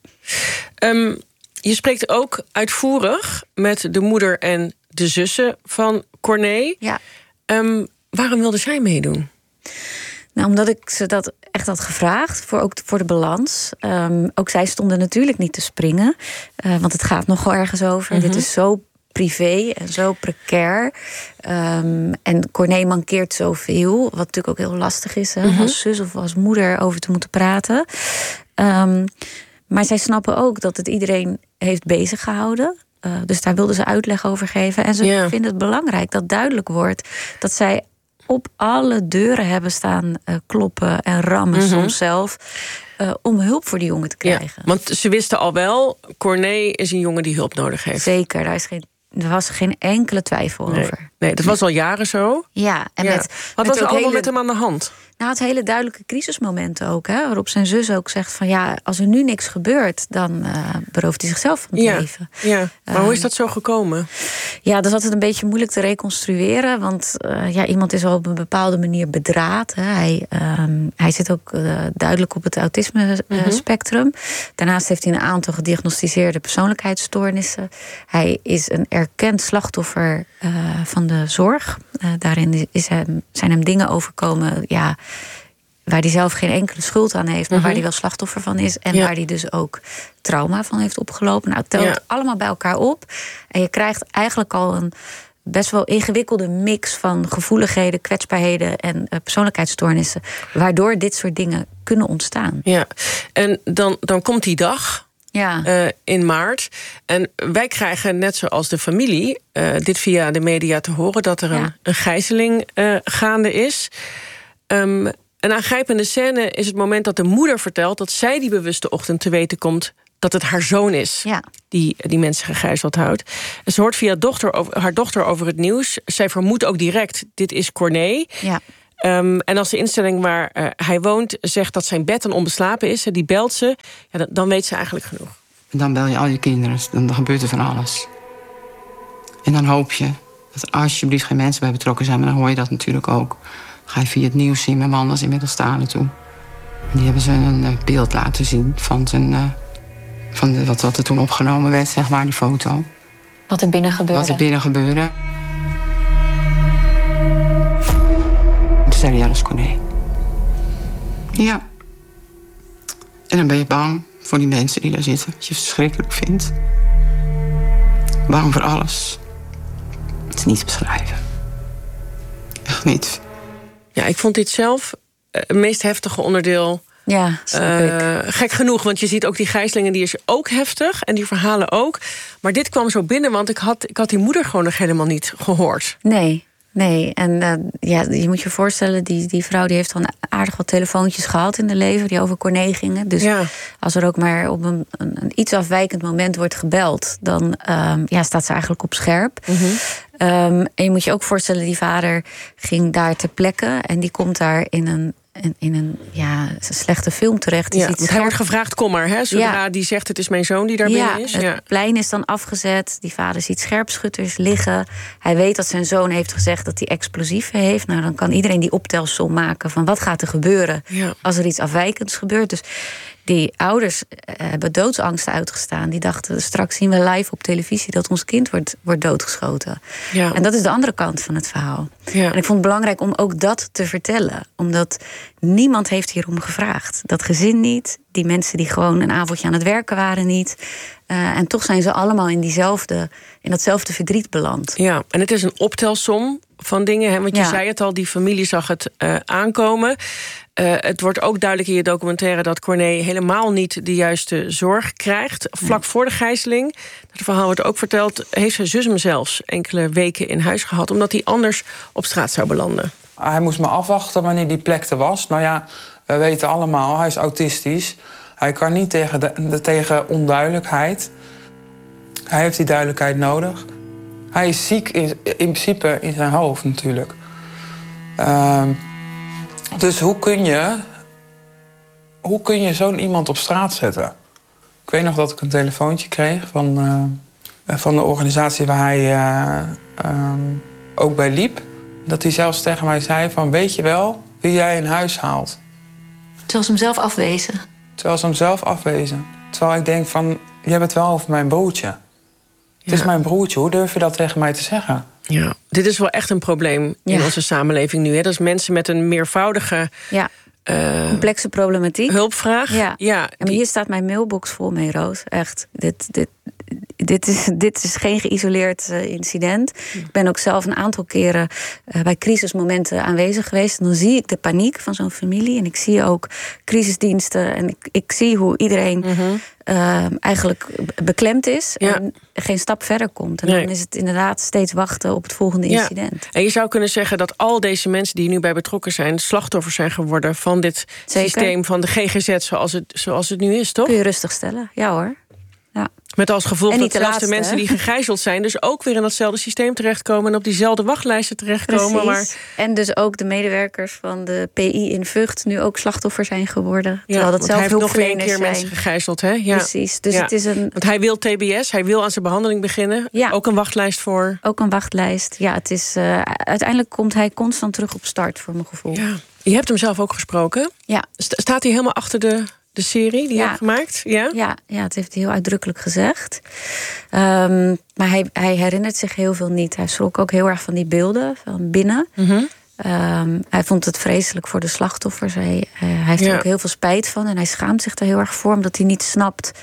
Um, je spreekt ook uitvoerig met de moeder en de zussen van Corné. Ja. Um, waarom wilde zij meedoen? Nou, omdat ik ze dat echt had gevraagd, voor, ook voor de balans. Um, ook zij stonden natuurlijk niet te springen. Uh, want het gaat nogal ergens over. Mm-hmm. Dit is zo privé en zo precair. Um, en Corné mankeert zoveel, wat natuurlijk ook heel lastig is, hè, mm-hmm. als zus of als moeder over te moeten praten. Um, maar zij snappen ook dat het iedereen heeft bezig gehouden. Uh, dus daar wilden ze uitleg over geven. En ze yeah. vinden het belangrijk dat duidelijk wordt dat zij op alle deuren hebben staan uh, kloppen en rammen, mm-hmm. soms zelf, uh, om hulp voor die jongen te krijgen. Ja, want ze wisten al wel, Corné is een jongen die hulp nodig heeft. Zeker, daar is geen Er was geen enkele twijfel nee. over. Nee, dat was al jaren zo. Ja, en ja. met. Wat met was er allemaal hele, met hem aan de hand? Nou, het hele duidelijke crisismomenten ook, hè, waarop zijn zus ook zegt van ja, als er nu niks gebeurt, dan uh, berooft hij zichzelf van het ja. leven. Ja. Maar uh, hoe is dat zo gekomen? Ja, dat is altijd een beetje moeilijk te reconstrueren, want uh, ja, iemand is al op een bepaalde manier bedraad. Hè. Hij, um, hij zit ook uh, duidelijk op het autisme-spectrum. Uh, mm-hmm. Daarnaast heeft hij een aantal gediagnosticeerde persoonlijkheidsstoornissen. Hij is een erkend slachtoffer uh, van de zorg. Uh, daarin is hem, zijn hem dingen overkomen, ja, waar hij zelf geen enkele schuld aan heeft, maar mm-hmm. waar hij wel slachtoffer van is. En ja. waar hij dus ook trauma van heeft opgelopen. Nou, tel het ja. allemaal bij elkaar op. En je krijgt eigenlijk al een best wel ingewikkelde mix van gevoeligheden, kwetsbaarheden en uh, persoonlijkheidsstoornissen, waardoor dit soort dingen kunnen ontstaan. Ja, en dan, dan komt die dag. Ja. Uh, in maart. En wij krijgen, net zoals de familie, uh, dit via de media te horen, dat er ja. een, een gijzeling uh, gaande is. Um, een aangrijpende scène is het moment dat de moeder vertelt dat zij die bewuste ochtend te weten komt dat het haar zoon is, ja. die, die mensen gegijzeld houdt. En ze hoort via dochter over, haar dochter over het nieuws. Zij vermoedt ook direct, dit is Corné. Ja. Um, en als de instelling waar uh, hij woont zegt dat zijn bed dan onbeslapen is, die belt ze, ja, dan, dan weet ze eigenlijk genoeg. En dan bel je al je kinderen, dan, dan gebeurt er van alles. En dan hoop je dat er alsjeblieft geen mensen bij betrokken zijn, maar dan hoor je dat natuurlijk ook. Dan ga je via het nieuws zien, mijn man was inmiddels daar naartoe. En die hebben ze een uh, beeld laten zien van, zijn, uh, van de, wat, wat er toen opgenomen werd, zeg maar, die foto. Wat er binnen gebeurde. Wat er binnen gebeurde. Toen zei hij, ja, dat is Corné. Ja. En dan ben je bang voor die mensen die daar zitten, wat je verschrikkelijk vindt. Bang voor alles. Het is niet te beschrijven. Echt niet. Ja, ik vond dit zelf het meest heftige onderdeel. Ja, uh, gek genoeg, want je ziet ook die gijzelingen, die is ook heftig. En die verhalen ook. Maar dit kwam zo binnen, want ik had, ik had die moeder gewoon nog helemaal niet gehoord. Nee. Nee, en uh, ja, je moet je voorstellen, die, die vrouw die heeft dan aardig wat telefoontjes gehad in de leven die over Corné gingen. Dus ja. als er ook maar op een, een, een iets afwijkend moment wordt gebeld, dan um, ja, staat ze eigenlijk op scherp. Mm-hmm. Um, en je moet je ook voorstellen, die vader ging daar ter plekke en die komt daar in een In, in een ja, slechte film terecht. Ja, want hij wordt gevraagd, kom maar, hè, zodra ja. die zegt het is mijn zoon die daar ja, binnen is. Het ja. plein is dan afgezet. Die vader ziet scherpschutters liggen. Hij weet dat zijn zoon heeft gezegd dat hij explosieven heeft. Nou, dan kan iedereen die optelsom maken van wat gaat er gebeuren ja. als er iets afwijkends gebeurt. Dus die ouders hebben doodsangsten uitgestaan. Die dachten, straks zien we live op televisie dat ons kind wordt, wordt doodgeschoten. Ja. En dat is de andere kant van het verhaal. Ja. En ik vond het belangrijk om ook dat te vertellen. Omdat niemand heeft hierom gevraagd. Dat gezin niet, die mensen die gewoon een avondje aan het werken waren niet. Uh, en toch zijn ze allemaal in, diezelfde, in datzelfde verdriet beland. Ja, en het is een optelsom van dingen. Hè? Want je ja. zei het al, die familie zag het uh, aankomen. Uh, het wordt ook duidelijk in je documentaire dat Corné helemaal niet de juiste zorg krijgt. Vlak nee. voor de gijzeling, dat verhaal wordt ook verteld, heeft zijn zus hem zelfs enkele weken in huis gehad, omdat hij anders op straat zou belanden. Hij moest me afwachten wanneer die plek er was. Nou ja, we weten allemaal, hij is autistisch. Hij kan niet tegen, de, de, tegen onduidelijkheid. Hij heeft die duidelijkheid nodig. Hij is ziek in, in principe in zijn hoofd natuurlijk. Uh, dus hoe kun je, hoe kun je zo'n iemand op straat zetten? Ik weet nog dat ik een telefoontje kreeg van, uh, van de organisatie waar hij uh, uh, ook bij liep. Dat hij zelfs tegen mij zei van, weet je wel wie jij in huis haalt? Terwijl ze hem zelf afwezen. Terwijl ze hem zelf afwezen. Terwijl ik denk van, je hebt het wel over mijn broertje. Het ja. is mijn broertje, hoe durf je dat tegen mij te zeggen? Ja, dit is wel echt een probleem ja. in onze samenleving nu. Hè? Dat is mensen met een meervoudige ja. uh, complexe problematiek. Hulpvraag. Ja. Ja, die... Maar hier staat mijn mailbox vol mee, Roos. Echt, dit, dit, dit, is, dit is geen geïsoleerd uh, incident. Ja. Ik ben ook zelf een aantal keren uh, bij crisismomenten aanwezig geweest. En dan zie ik de paniek van zo'n familie. En ik zie ook crisisdiensten. En ik, ik zie hoe iedereen mm-hmm. uh, eigenlijk beklemd is. Ja. En geen stap verder komt. En nee. dan is het inderdaad steeds wachten op het volgende ja. incident. En je zou kunnen zeggen dat al deze mensen die hier nu bij betrokken zijn, slachtoffers zijn geworden van dit Zeker. systeem van de G G Z zoals het, zoals het nu is, toch? Kun je rustig stellen, ja hoor. Ja. Met als gevolg dat zelfs laatste, de mensen die gegijzeld zijn dus ook weer in datzelfde systeem terechtkomen en op diezelfde wachtlijsten terechtkomen. Maar... En dus ook de medewerkers van de P I in Vught nu ook slachtoffer zijn geworden. Ja, terwijl dat zelf hij heeft nog weer een keer zijn. mensen gegijzeld, hè? Ja. Precies. Dus ja. het is een... Want hij wil T B S, hij wil aan zijn behandeling beginnen. Ja. Ook een wachtlijst voor. Ook een wachtlijst. Ja, het is uh, uiteindelijk komt hij constant terug op start, voor mijn gevoel. Ja. Je hebt hem zelf ook gesproken. Ja. Staat hij helemaal achter de. De serie die ja. je hebt gemaakt? Ja? Ja, ja, het heeft hij heel uitdrukkelijk gezegd. Um, maar hij, hij herinnert zich heel veel niet. Hij schrok ook heel erg van die beelden van binnen. Mm-hmm. Um, hij vond het vreselijk voor de slachtoffers. Hij, uh, hij heeft ja. er ook heel veel spijt van. En hij schaamt zich er heel erg voor, omdat hij niet snapt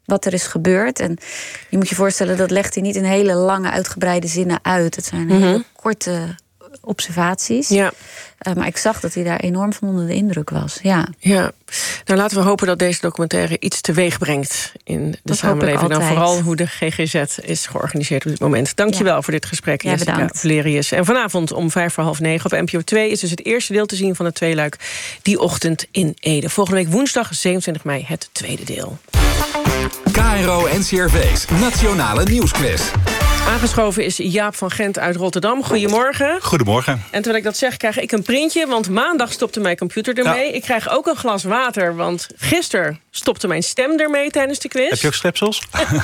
wat er is gebeurd. En je moet je voorstellen, dat legt hij niet in hele lange, uitgebreide zinnen uit. Het zijn hele Mm-hmm. korte observaties. Ja. Uh, maar ik zag dat hij daar enorm van onder de indruk was. Ja. Ja, nou laten we hopen dat deze documentaire iets teweeg brengt in de dat samenleving. Dan altijd. vooral hoe de G G Z is georganiseerd op dit moment. Dank je wel voor dit gesprek, Ja, Jessica bedankt. Valerius. En vanavond om vijf voor half negen op N P O twee is dus het eerste deel te zien van het tweeluik Die Ochtend in Ede. Volgende week woensdag zevenentwintig mei het tweede deel. K R O N C R V's Nationale Nieuwsquiz. Aangeschoven is Jaap van Gent uit Rotterdam. Goedemorgen. Goedemorgen. En terwijl ik dat zeg, krijg ik een printje, want maandag stopte mijn computer ermee. Ja. Ik krijg ook een glas water, want gisteren stopte mijn stem ermee tijdens de quiz. Heb je ook strepsels?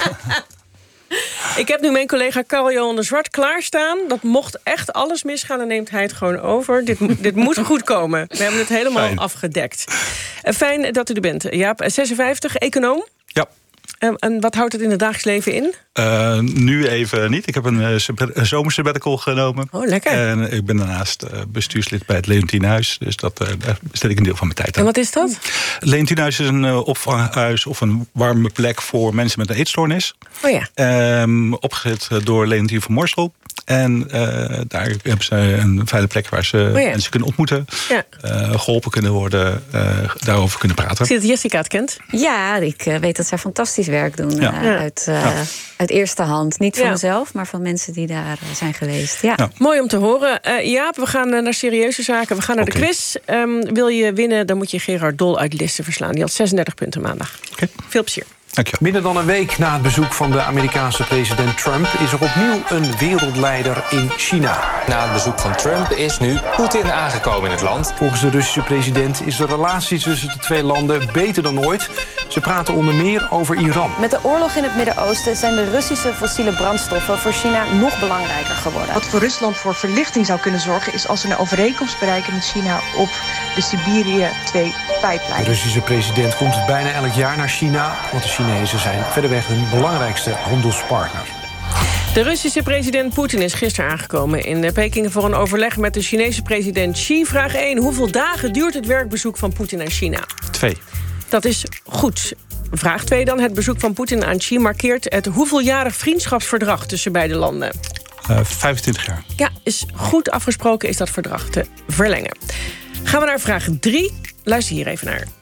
Ik heb nu mijn collega Karl-Johan de Zwart klaarstaan. Dat mocht echt alles misgaan, dan neemt hij het gewoon over. Dit, dit moet goed komen. We hebben het helemaal fijn. afgedekt. Uh, fijn dat u er bent. Jaap, zesenvijftig, econoom. Ja. Uh, en wat houdt het in het dagelijks leven in? Uh, nu even niet. Ik heb een, uh, een zomersabbatical genomen. Oh, lekker. En ik ben daarnaast uh, bestuurslid bij het Leontienhuis. Dus dat, uh, daar besteed ik een deel van mijn tijd aan. En wat is dat? Het Leontienhuis is een uh, opvanghuis of een warme plek voor mensen met een eetstoornis. Oh ja. Um, opgezet door Leontien van Moorsel. En uh, daar hebben ze een fijne plek waar ze oh ja. mensen kunnen ontmoeten. Ja. Uh, geholpen kunnen worden, uh, daarover kunnen praten. Ik zie dat Jessica het kent. Ja, ik uh, weet dat zij fantastisch werk doen. Ja. Uh, Ja. Uit, uh, ja. uit eerste hand. Niet van Ja. mezelf, maar van mensen die daar uh, zijn geweest. Ja. Ja. Mooi om te horen. Uh, Jaap, we gaan uh, naar serieuze zaken. We gaan naar Okay. de quiz. Um, wil je winnen, dan moet je Gerard Dol uit Listen verslaan. Die had zesendertig punten maandag. Okay. Veel plezier. Minder dan een week na het bezoek van de Amerikaanse president Trump is er opnieuw een wereldleider in China. Na het bezoek van Trump is nu Poetin aangekomen in het land. Volgens de Russische president is de relatie tussen de twee landen beter dan ooit. Ze praten onder meer over Iran. Met de oorlog in het Midden-Oosten zijn de Russische fossiele brandstoffen voor China nog belangrijker geworden. Wat voor Rusland voor verlichting zou kunnen zorgen is als ze een overeenkomst bereiken met China op de Siberië twee pijplijn. De Russische president komt bijna elk jaar naar China, want de Chinezen zijn verreweg hun belangrijkste handelspartner. De Russische president Poetin is gisteren aangekomen in Peking voor een overleg met de Chinese president Xi. Vraag één. Hoeveel dagen duurt het werkbezoek van Poetin aan China? Twee. Dat is goed. Vraag twee dan. Het bezoek van Poetin aan Xi markeert het hoeveeljarig vriendschapsverdrag tussen beide landen? Uh, vijfentwintig jaar. Ja, is goed afgesproken is dat verdrag te verlengen. Gaan we naar vraag drie. Luister hier even naar.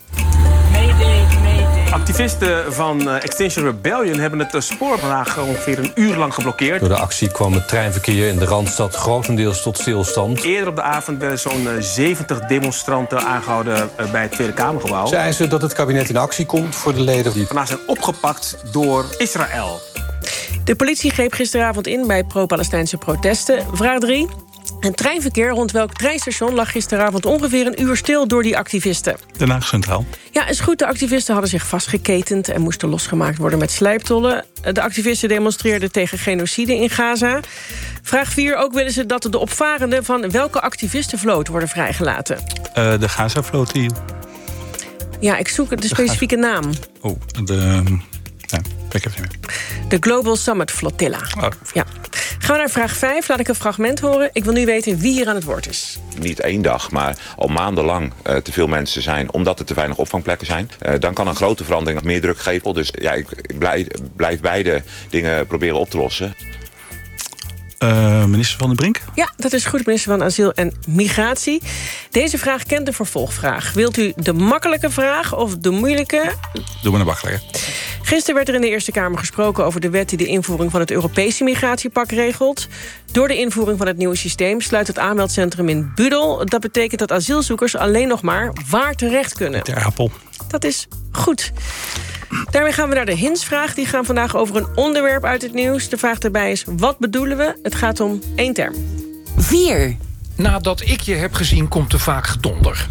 Activisten van uh, Extinction Rebellion hebben het spoor vandaag ongeveer een uur lang geblokkeerd. Door de actie kwam het treinverkeer in de Randstad grotendeels tot stilstand. Eerder op de avond werden zo'n uh, zeventig demonstranten aangehouden uh, bij het Tweede Kamergebouw. Ze eisen dat het kabinet in actie komt voor de leden die vandaag zijn opgepakt door Israël. De politie greep gisteravond in bij pro-Palestijnse protesten. Vraag drie. Het treinverkeer rond welk treinstation lag gisteravond ongeveer een uur stil door die activisten? Den Haag Centraal. Ja, is goed. De activisten hadden zich vastgeketend en moesten losgemaakt worden met slijptollen. De activisten demonstreerden tegen genocide in Gaza. Vraag vier. Ook willen ze dat de opvarenden van welke activistenvloot worden vrijgelaten? Uh, de Gaza-vloot hier. Ja, ik zoek de specifieke de naam. Oh, de... Ja, ik heb het niet meer. De Global Summit Flotilla. Oh. Ja. Gaan we naar vraag vijf. Laat ik een fragment horen. Ik wil nu weten wie hier aan het woord is. Niet één dag, maar al maandenlang uh, te veel mensen zijn, omdat er te weinig opvangplekken zijn. Uh, dan kan een grote verandering meer druk geven. Dus ja, ik, ik blijf, blijf beide dingen proberen op te lossen. Uh, minister Van den Brink? Ja, dat is goed, minister van Asiel en Migratie. Deze vraag kent de vervolgvraag. Wilt u de makkelijke vraag of de moeilijke? Doe maar de makkelijke. Gisteren werd er in de Eerste Kamer gesproken over de wet die de invoering van het Europese migratiepak regelt. Door de invoering van het nieuwe systeem sluit het aanmeldcentrum in Budel. Dat betekent dat asielzoekers alleen nog maar waar terecht kunnen. Ter Apel. Dat is goed. Daarmee gaan we naar de hintsvraag. Die gaan vandaag over een onderwerp uit het nieuws. De vraag daarbij is, wat bedoelen we? Het gaat om één term. Vier. Nadat ik je heb gezien, komt er vaak gedonder.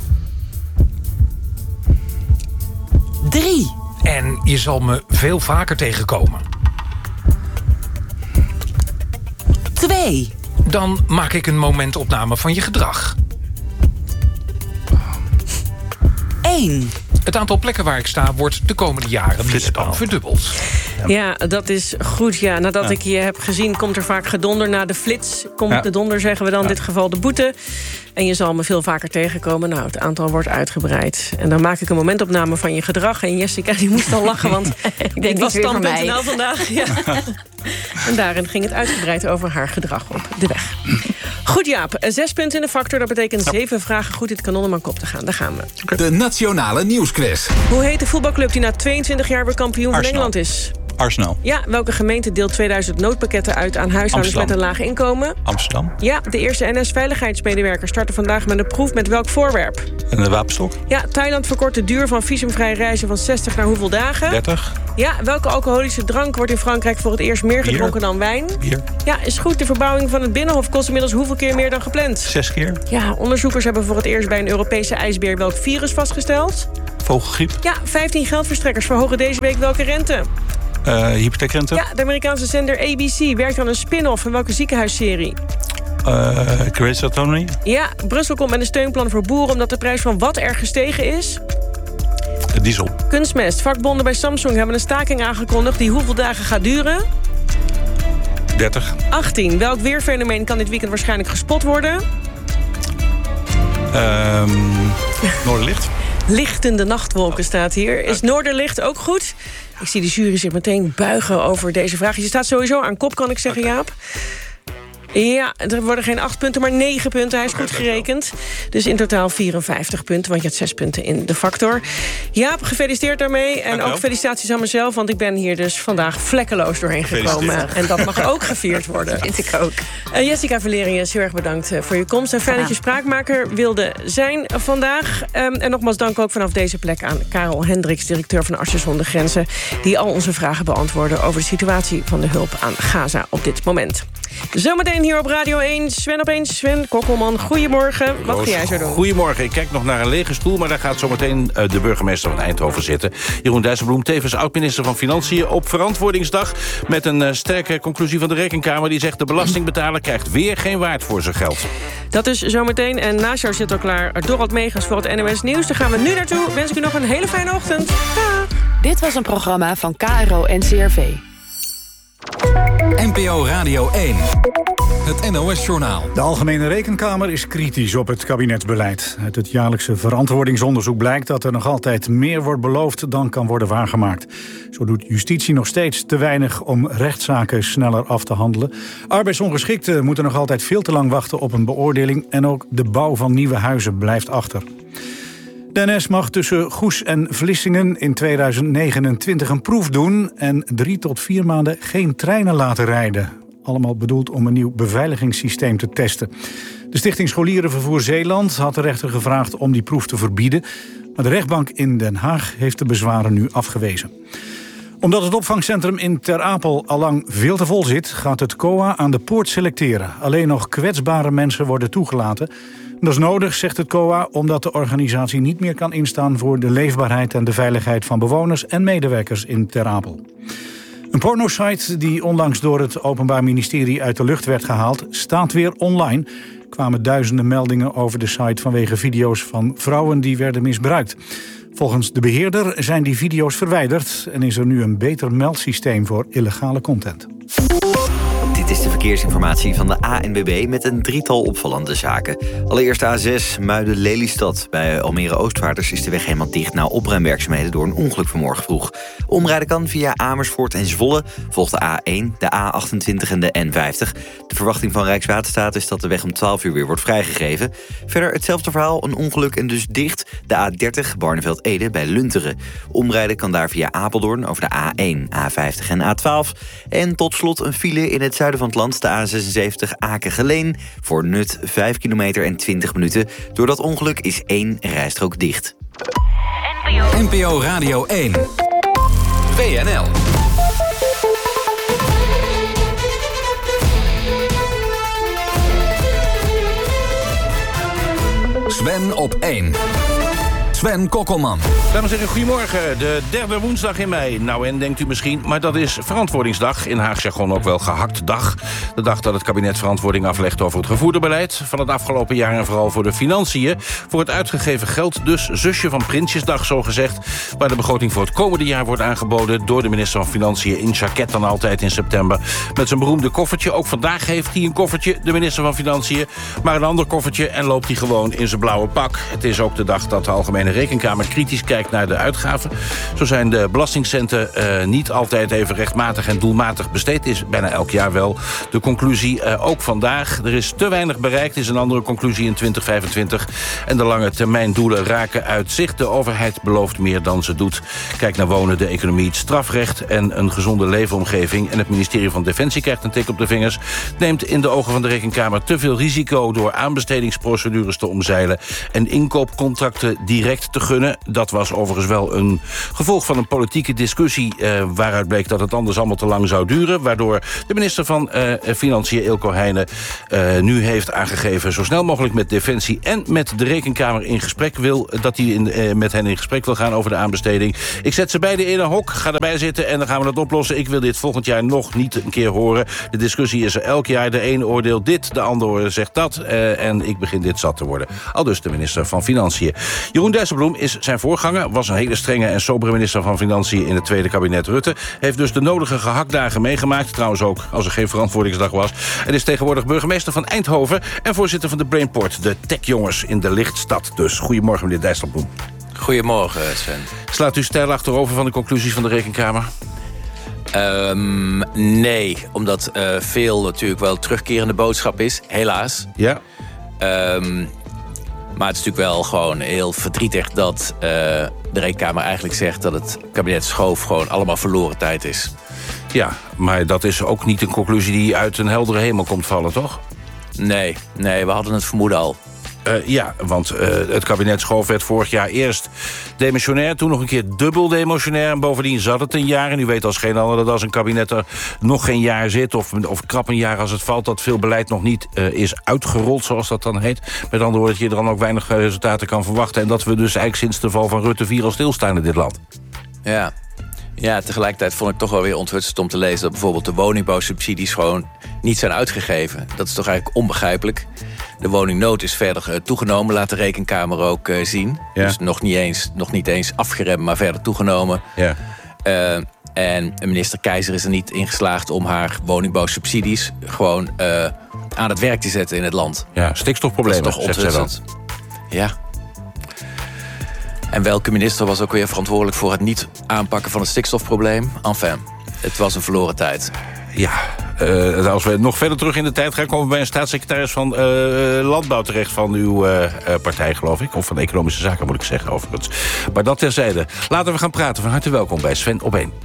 Drie. En je zal me veel vaker tegenkomen. Twee. Dan maak ik een momentopname van je gedrag. Eén. Het aantal plekken waar ik sta wordt de komende jaren meer dan verdubbeld. Ja, dat is goed. Ja, nadat ja. ik je heb gezien, komt er vaak gedonder. Na de flits komt ja. de donder, zeggen we dan. Ja. In dit geval de boete. En je zal me veel vaker tegenkomen. Nou, het aantal wordt uitgebreid. En dan maak ik een momentopname van je gedrag. En Jessica, die moest al lachen, want ik denk was stand punt n l vandaag. Ja. En daarin ging het uitgebreid over haar gedrag op de weg. Goed, Jaap. Zes punten in de factor. Dat betekent zeven vragen goed in het kanon om aan kop te gaan. Daar gaan we. De Nationale Nieuwsquiz. Hoe heet de voetbalclub die na tweeëntwintig jaar weer kampioen Arsenal. van Engeland is? Arsenal. Ja, welke gemeente deelt tweeduizend noodpakketten uit aan huishoudens met een laag inkomen? Amsterdam. Ja, de eerste N S-veiligheidsmedewerkers starten vandaag met een proef met welk voorwerp? Een wapenstok. Ja, Thailand verkort de duur van visumvrij reizen van zestig naar hoeveel dagen? dertig. Ja, welke alcoholische drank wordt in Frankrijk voor het eerst meer gedronken Bier. dan wijn? Bier. Ja, is goed. De verbouwing van het Binnenhof kost inmiddels hoeveel keer meer dan gepland? Zes keer. Ja, onderzoekers hebben voor het eerst bij een Europese ijsbeer welk virus vastgesteld? Vogelgriep. Ja, vijftien geldverstrekkers verhogen deze week welke rente? Uh, hypotheekrente. Ja, de Amerikaanse zender A B C werkt aan een spin-off van welke ziekenhuisserie? Uh, Grey's Anatomy. Ja, Brussel komt met een steunplan voor boeren omdat de prijs van wat erg gestegen is? De diesel. Kunstmest. Vakbonden bij Samsung hebben een staking aangekondigd die hoeveel dagen gaat duren? dertig. achttien. Welk weerfenomeen kan dit weekend waarschijnlijk gespot worden? Um, Noorderlicht. Lichtende nachtwolken staat hier. Is Noorderlicht ook goed? Ik zie de jury zich meteen buigen over deze vraag. Je staat sowieso aan kop, kan ik zeggen, Jaap. Ja, er worden geen acht punten, maar negen punten. Hij is goed gerekend. Dus in totaal vierenvijftig punten, want je had zes punten in de factor. Jaap, gefeliciteerd daarmee. En ook felicitaties aan mezelf, want ik ben hier dus vandaag vlekkeloos doorheen gekomen. En dat mag ook gevierd worden. Dat vind ik ook. Uh, Jessica Valerius, heel erg bedankt voor je komst. En fijn dat je spraakmaker wilde zijn vandaag. Um, en nogmaals dank ook vanaf deze plek aan Karel Hendricks, directeur van Artsen zonder Grenzen, die al onze vragen beantwoordde over de situatie van de hulp aan Gaza op dit moment. Zometeen hier op Radio één. Sven opeens. Sven Kokkelman, goedemorgen. Wat ga jij zo doen? Goedemorgen. Ik kijk nog naar een lege stoel, maar daar gaat zometeen uh, de burgemeester van Eindhoven zitten. Jeroen Dijsselbloem, tevens oud-minister van Financiën, op Verantwoordingsdag met een uh, sterke conclusie van de Rekenkamer. Die zegt de belastingbetaler krijgt weer geen waard voor zijn geld. Dat is zometeen. En naast jou zit al klaar Dorald Megens voor het N O S Nieuws. Daar gaan we nu naartoe. Wens ik u nog een hele fijne ochtend. Dag. Dit was een programma van K R O en C R V. N P O Radio één. Het N O S-journaal. De Algemene Rekenkamer is kritisch op het kabinetsbeleid. Uit het jaarlijkse verantwoordingsonderzoek blijkt dat er nog altijd meer wordt beloofd dan kan worden waargemaakt. Zo doet justitie nog steeds te weinig om rechtszaken sneller af te handelen. Arbeidsongeschikten moeten nog altijd veel te lang wachten op een beoordeling. En ook de bouw van nieuwe huizen blijft achter. De N S mag tussen Goes en Vlissingen in tweeduizend negenentwintig een proef doen en drie tot vier maanden geen treinen laten rijden. Allemaal bedoeld om een nieuw beveiligingssysteem te testen. De Stichting Scholierenvervoer Zeeland had de rechter gevraagd om die proef te verbieden. Maar de rechtbank in Den Haag heeft de bezwaren nu afgewezen. Omdat het opvangcentrum in Ter Apel allang veel te vol zit, gaat het C O A aan de poort selecteren. Alleen nog kwetsbare mensen worden toegelaten. Dat is nodig, zegt het C O A, omdat de organisatie niet meer kan instaan voor de leefbaarheid en de veiligheid van bewoners en medewerkers in Ter Apel. Een pornosite die onlangs door het Openbaar Ministerie uit de lucht werd gehaald, staat weer online. Er kwamen duizenden meldingen over de site vanwege video's van vrouwen die werden misbruikt. Volgens de beheerder zijn die video's verwijderd en is er nu een beter meldsysteem voor illegale content. Dit is de verkeersinformatie van de A N W B met een drietal opvallende zaken. Allereerst A zes, Muiden-Lelystad. Bij Almere Oostvaarders is de weg helemaal dicht na opruimwerkzaamheden door een ongeluk vanmorgen vroeg. Omrijden kan via Amersfoort en Zwolle, volgt de A één, de A achtentwintig en de N vijftig. De verwachting van Rijkswaterstaat is dat de weg om twaalf uur weer wordt vrijgegeven. Verder hetzelfde verhaal, een ongeluk en dus dicht. De A dertig, Barneveld-Ede bij Lunteren. Omrijden kan daar via Apeldoorn over de A één, A vijftig en A twaalf. En tot slot een file in het zuiden van het land, de A zesenzeventig Aken-Geleen. Voor Nut vijf kilometer en twintig minuten. Door dat ongeluk is één rijstrook dicht. N P O Radio één. W N L. Sven op één. Sven Kokkelman. Dames en heren, goedemorgen. De derde woensdag in mei. Nou, en denkt u misschien, maar dat is verantwoordingsdag. In Haags jargon ook wel gehakt dag. De dag dat het kabinet verantwoording aflegt over het gevoerde beleid van het afgelopen jaar en vooral voor de financiën. Voor het uitgegeven geld dus zusje van Prinsjesdag, zo gezegd, waar de begroting voor het komende jaar wordt aangeboden door de minister van Financiën in jacket dan altijd in september. Met zijn beroemde koffertje. Ook vandaag heeft hij een koffertje, de minister van Financiën, maar een ander koffertje en loopt hij gewoon in zijn blauwe pak. Het is ook de dag dat de Algemene Rekenkamer kritisch kijkt naar de uitgaven. Zo zijn de belastingcenten uh, niet altijd even rechtmatig en doelmatig besteed. Is bijna elk jaar wel de conclusie. Uh, ook vandaag. Er is te weinig bereikt, is een andere conclusie in twintig vijfentwintig. En de lange termijn doelen raken uit zicht. De overheid belooft meer dan ze doet. Kijk naar wonen, de economie, het strafrecht en een gezonde leefomgeving. En het ministerie van Defensie krijgt een tik op de vingers. Het neemt in de ogen van de Rekenkamer te veel risico door aanbestedingsprocedures te omzeilen en inkoopcontracten direct te gunnen. Dat was overigens wel een gevolg van een politieke discussie uh, waaruit bleek dat het anders allemaal te lang zou duren, waardoor de minister van uh, Financiën, Eelco Heijnen, uh, nu heeft aangegeven zo snel mogelijk met Defensie en met de Rekenkamer in gesprek wil, dat hij in, uh, met hen in gesprek wil gaan over de aanbesteding. Ik zet ze beiden in een hok, ga erbij zitten en dan gaan we dat oplossen. Ik wil dit volgend jaar nog niet een keer horen. De discussie is er elk jaar. De een oordeelt dit, de ander zegt dat. Uh, en ik begin dit zat te worden. Aldus de minister van Financiën. Jeroen Dijsselbloem is zijn voorganger, was een hele strenge en sobere minister van Financiën in het tweede kabinet Rutte. Heeft dus de nodige gehaktdagen meegemaakt. Trouwens ook als er geen verantwoordingsdag was. En is tegenwoordig burgemeester van Eindhoven en voorzitter van de Brainport, de techjongens in de lichtstad. Dus goedemorgen, meneer Dijsselbloem. Goedemorgen, Sven. Slaat u stijl achterover van de conclusies van de Rekenkamer? Um, nee, omdat uh, veel natuurlijk wel terugkerende boodschap is, helaas. Ja. Um, maar het is natuurlijk wel gewoon heel verdrietig dat uh, de Rekenkamer eigenlijk zegt dat het kabinet Schoof gewoon allemaal verloren tijd is. Ja, maar dat is ook niet een conclusie die uit een heldere hemel komt vallen, toch? Nee, nee, we hadden het vermoeden al. Uh, ja, want uh, het kabinet Schoof werd vorig jaar eerst demissionair, toen nog een keer dubbel demissionair. En bovendien zat het een jaar. En u weet als geen ander dat als een kabinet er nog geen jaar zit, of, of krap een jaar als het valt, dat veel beleid nog niet uh, is uitgerold, zoals dat dan heet. Met andere woorden, dat je er dan ook weinig resultaten kan verwachten. En dat we dus eigenlijk sinds de val van Rutte vier al stilstaan in dit land. Ja. Ja, tegelijkertijd vond ik toch wel weer onthutsend om te lezen dat bijvoorbeeld de woningbouwsubsidies gewoon niet zijn uitgegeven. Dat is toch eigenlijk onbegrijpelijk. De woningnood is verder toegenomen, laat de Rekenkamer ook uh, zien. Ja. Dus nog niet, eens, nog niet eens afgeremd, maar verder toegenomen. Ja. Uh, en minister Keizer is er niet in geslaagd om haar woningbouwsubsidies gewoon uh, aan het werk te zetten in het land. Ja, stikstofproblemen, dat is toch onthutsend. Ja. En welke minister was ook weer verantwoordelijk voor het niet aanpakken van het stikstofprobleem? Enfin, het was een verloren tijd. Ja, uh, als we nog verder terug in de tijd gaan, komen we bij een staatssecretaris van uh, Landbouw terecht van uw uh, partij, geloof ik. Of van Economische Zaken, moet ik zeggen, overigens. Maar dat terzijde. Laten we gaan praten. Van harte welkom bij Sven op één.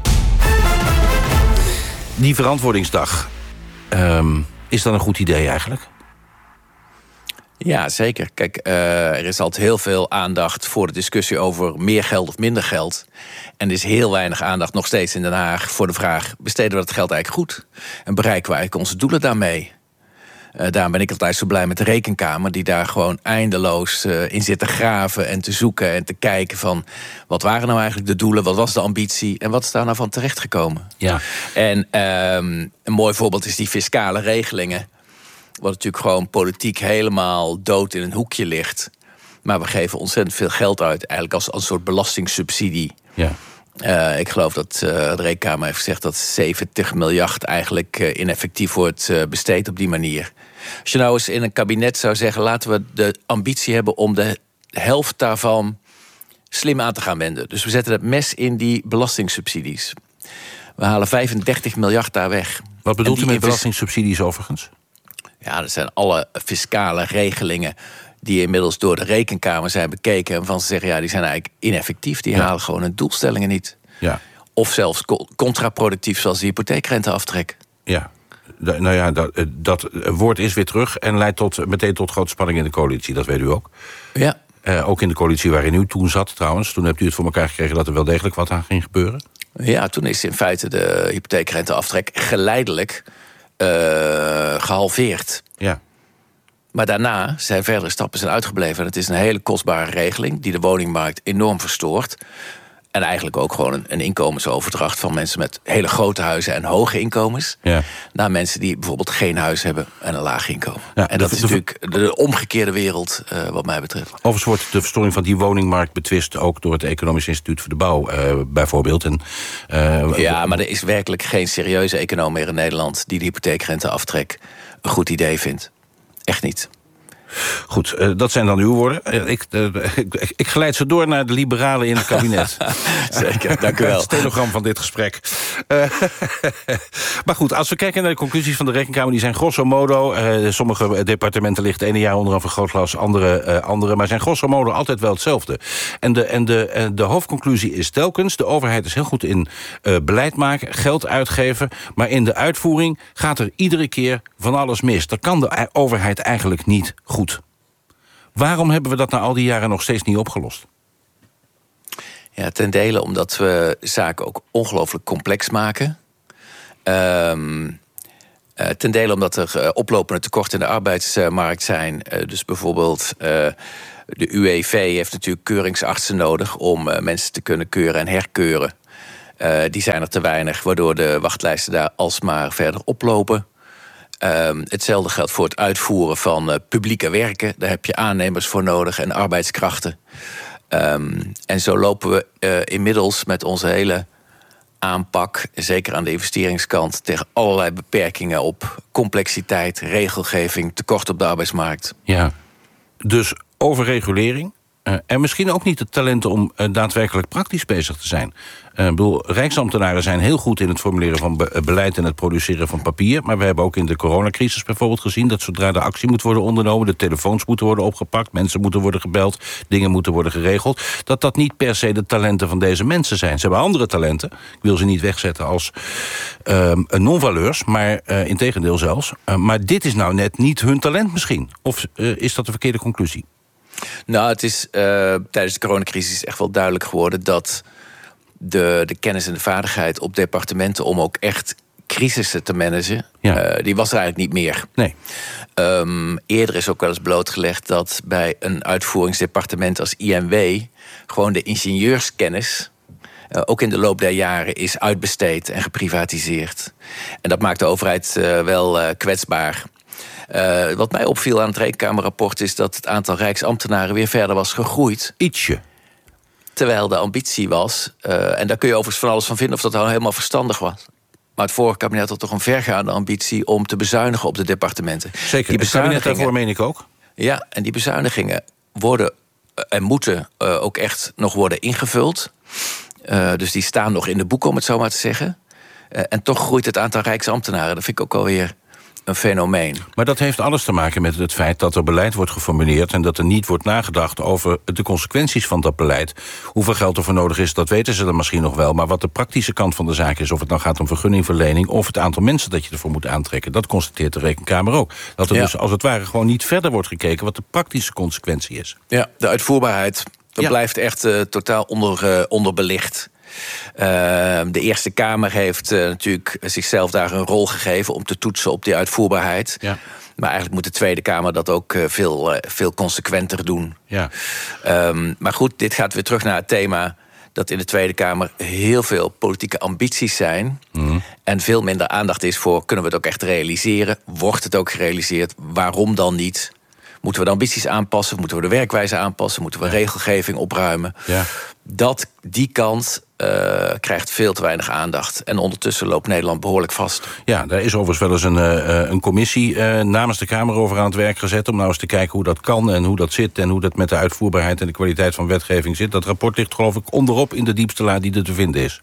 Die verantwoordingsdag, um, is dat een goed idee eigenlijk? Ja, zeker. Kijk, uh, er is altijd heel veel aandacht voor de discussie over meer geld of minder geld. En er is heel weinig aandacht nog steeds in Den Haag voor de vraag: besteden we dat geld eigenlijk goed? En bereiken we eigenlijk onze doelen daarmee? Uh, daarom ben ik altijd zo blij met de Rekenkamer, die daar gewoon eindeloos uh, in zit te graven en te zoeken en te kijken van wat waren nou eigenlijk de doelen, wat was de ambitie en wat is daar nou van terechtgekomen? Ja. En um, een mooi voorbeeld is die fiscale regelingen. Wat natuurlijk gewoon politiek helemaal dood in een hoekje ligt. Maar we geven ontzettend veel geld uit, eigenlijk als, als een soort belastingssubsidie. Ja. Uh, ik geloof dat uh, de Rekenkamer heeft gezegd dat zeventig miljard eigenlijk uh, ineffectief wordt uh, besteed op die manier. Als je nou eens in een kabinet zou zeggen, laten we de ambitie hebben om de helft daarvan slim aan te gaan wenden. Dus we zetten het mes in die belastingssubsidies. We halen vijfendertig miljard daar weg. Wat bedoelt u met belastingssubsidies overigens? Ja, dat zijn alle fiscale regelingen die inmiddels door de Rekenkamer zijn bekeken en waarvan ze zeggen, ja, die zijn eigenlijk ineffectief. Die ja. halen gewoon hun doelstellingen niet. Ja. Of zelfs contraproductief, zoals de hypotheekrenteaftrek. Ja, da, nou ja, dat, dat woord is weer terug en leidt tot, meteen tot grote spanning in de coalitie. Dat weet u ook. Ja. Uh, ook in de coalitie waarin u toen zat trouwens. Toen hebt u het voor elkaar gekregen dat er wel degelijk wat aan ging gebeuren. Ja, toen is in feite de hypotheekrenteaftrek geleidelijk uh, gehalveerd. Ja. Maar daarna zijn verdere stappen zijn uitgebleven. En het is een hele kostbare regeling die de woningmarkt enorm verstoort. En eigenlijk ook gewoon een, een inkomensoverdracht van mensen met hele grote huizen en hoge inkomens. Ja. Naar mensen die bijvoorbeeld geen huis hebben en een laag inkomen. Ja, en dat de, is natuurlijk de, de omgekeerde wereld uh, wat mij betreft. Overigens wordt de verstoring van die woningmarkt betwist ook door het Economisch Instituut voor de Bouw uh, bijvoorbeeld. En, uh, ja, maar er is werkelijk geen serieuze econoom meer in Nederland die de hypotheekrenteaftrek een goed idee vindt. Echt niet. Goed, uh, dat zijn dan uw woorden. Uh, ik, uh, ik, ik geleid ze door naar de liberalen in het kabinet. Zeker, dank u wel. Het stenogram van dit gesprek. Uh, maar goed, als we kijken naar de conclusies van de Rekenkamer, die zijn grosso modo, uh, sommige departementen liggen het ene jaar onder een vergrootglas, andere, uh, andere, maar zijn grosso modo altijd wel hetzelfde. En de, en de, uh, de hoofdconclusie is telkens, de overheid is heel goed in uh, beleid maken, geld uitgeven, maar in de uitvoering gaat er iedere keer van alles mis. Dat kan de overheid eigenlijk niet goed. Waarom hebben we dat na al die jaren nog steeds niet opgelost? Ja, ten dele omdat we zaken ook ongelooflijk complex maken. Um, uh, ten dele omdat er uh, oplopende tekorten in de arbeidsmarkt zijn. Uh, dus bijvoorbeeld uh, de U W V heeft natuurlijk keuringsartsen nodig om uh, mensen te kunnen keuren en herkeuren. Uh, die zijn er te weinig, waardoor de wachtlijsten daar alsmaar verder oplopen. Um, hetzelfde geldt voor het uitvoeren van uh, publieke werken. Daar heb je aannemers voor nodig en arbeidskrachten. Um, en zo lopen we uh, inmiddels met onze hele aanpak, zeker aan de investeringskant, tegen allerlei beperkingen op. Complexiteit, regelgeving, tekort op de arbeidsmarkt. Ja, dus overregulering. Uh, en misschien ook niet het talent om uh, daadwerkelijk praktisch bezig te zijn. Uh, ik bedoel, rijksambtenaren zijn heel goed in het formuleren van be- beleid en het produceren van papier. Maar we hebben ook in de coronacrisis bijvoorbeeld gezien dat zodra de actie moet worden ondernomen, de telefoons moeten worden opgepakt, mensen moeten worden gebeld, dingen moeten worden geregeld, dat dat niet per se de talenten van deze mensen zijn. Ze hebben andere talenten. Ik wil ze niet wegzetten als uh, non-valeurs, maar uh, integendeel zelfs. Uh, maar dit is nou net niet hun talent misschien. Of uh, is dat de verkeerde conclusie? Nou, het is uh, tijdens de coronacrisis echt wel duidelijk geworden dat de, de kennis en de vaardigheid op departementen om ook echt crisissen te managen, ja. uh, die was er eigenlijk niet meer. Nee. Um, eerder is ook wel eens blootgelegd dat bij een uitvoeringsdepartement als I N W gewoon de ingenieurskennis uh, ook in de loop der jaren is uitbesteed en geprivatiseerd. En dat maakt de overheid uh, wel uh, kwetsbaar. Uh, wat mij opviel aan het Rekenkamerrapport is dat het aantal rijksambtenaren weer verder was gegroeid. Ietsje. Terwijl de ambitie was, uh, en daar kun je overigens van alles van vinden of dat nou helemaal verstandig was. Maar het vorige kabinet had toch een vergaande ambitie om te bezuinigen op de departementen. Zeker, die het kabinet daarvoor meen ik ook. Ja, en die bezuinigingen worden uh, en moeten uh, ook echt nog worden ingevuld. Uh, dus die staan nog in de boeken, om het zo maar te zeggen. Uh, en toch groeit het aantal rijksambtenaren. Dat vind ik ook alweer een fenomeen. Maar dat heeft alles te maken met het feit dat er beleid wordt geformuleerd en dat er niet wordt nagedacht over de consequenties van dat beleid. Hoeveel geld er voor nodig is, dat weten ze dan misschien nog wel. Maar wat de praktische kant van de zaak is, of het nou gaat om vergunningverlening of het aantal mensen dat je ervoor moet aantrekken, dat constateert de Rekenkamer ook. Dat er ja. dus als het ware gewoon niet verder wordt gekeken wat de praktische consequentie is. Ja, de uitvoerbaarheid, dat ja. blijft echt uh, totaal onder, uh, onderbelicht. Uh, de Eerste Kamer heeft uh, natuurlijk zichzelf daar een rol gegeven om te toetsen op die uitvoerbaarheid. Ja. Maar eigenlijk moet de Tweede Kamer dat ook uh, veel, uh, veel consequenter doen. Ja. Um, maar goed, dit gaat weer terug naar het thema dat in de Tweede Kamer heel veel politieke ambities zijn. Mm. En veel minder aandacht is voor, kunnen we het ook echt realiseren? Wordt het ook gerealiseerd? Waarom dan niet? Moeten we de ambities aanpassen? Moeten we de werkwijze aanpassen? Moeten we regelgeving opruimen? Ja. Dat, die kant uh, krijgt veel te weinig aandacht. En ondertussen loopt Nederland behoorlijk vast. Ja, daar is overigens wel eens een, uh, een commissie uh, namens de Kamer over aan het werk gezet om nou eens te kijken hoe dat kan en hoe dat zit en hoe dat met de uitvoerbaarheid en de kwaliteit van wetgeving zit. Dat rapport ligt geloof ik onderop in de diepste la die er te vinden is.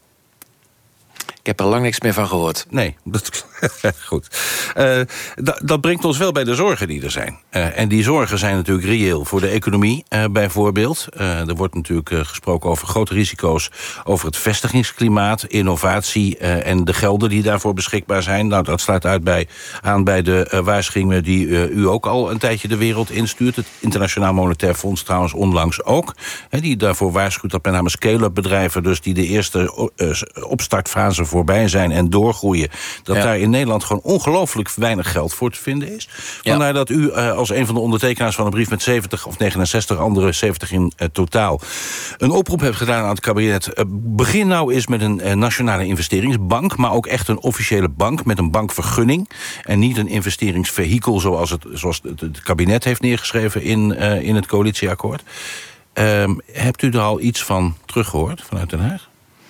Ik heb er lang niks meer van gehoord. Nee, dat, goed. Uh, dat, dat brengt ons wel bij de zorgen die er zijn. Uh, en die zorgen zijn natuurlijk reëel voor de economie, uh, bijvoorbeeld. Uh, er wordt natuurlijk uh, gesproken over grote risico's over het vestigingsklimaat, innovatie uh, en de gelden die daarvoor beschikbaar zijn. Nou, dat sluit uit bij, aan bij de uh, waarschuwingen die uh, u ook al een tijdje de wereld instuurt. Het Internationaal Monetair Fonds trouwens onlangs ook. Hè, die daarvoor waarschuwt dat met name scale-up bedrijven, dus die de eerste uh, opstartfase voorbij zijn en doorgroeien, dat ja. daar in Nederland gewoon ongelooflijk weinig geld voor te vinden is. Vandaar ja. dat u uh, als een van de ondertekenaars van een brief met zeventig of negenenzestig, andere zeventig in uh, totaal, een oproep heeft gedaan aan het kabinet. Uh, begin nou eens met een uh, nationale investeringsbank, maar ook echt een officiële bank met een bankvergunning en niet een investeringsvehikel zoals het, zoals het, het kabinet heeft neergeschreven in, uh, in het coalitieakkoord. Uh, hebt u er al iets van teruggehoord vanuit Den Haag?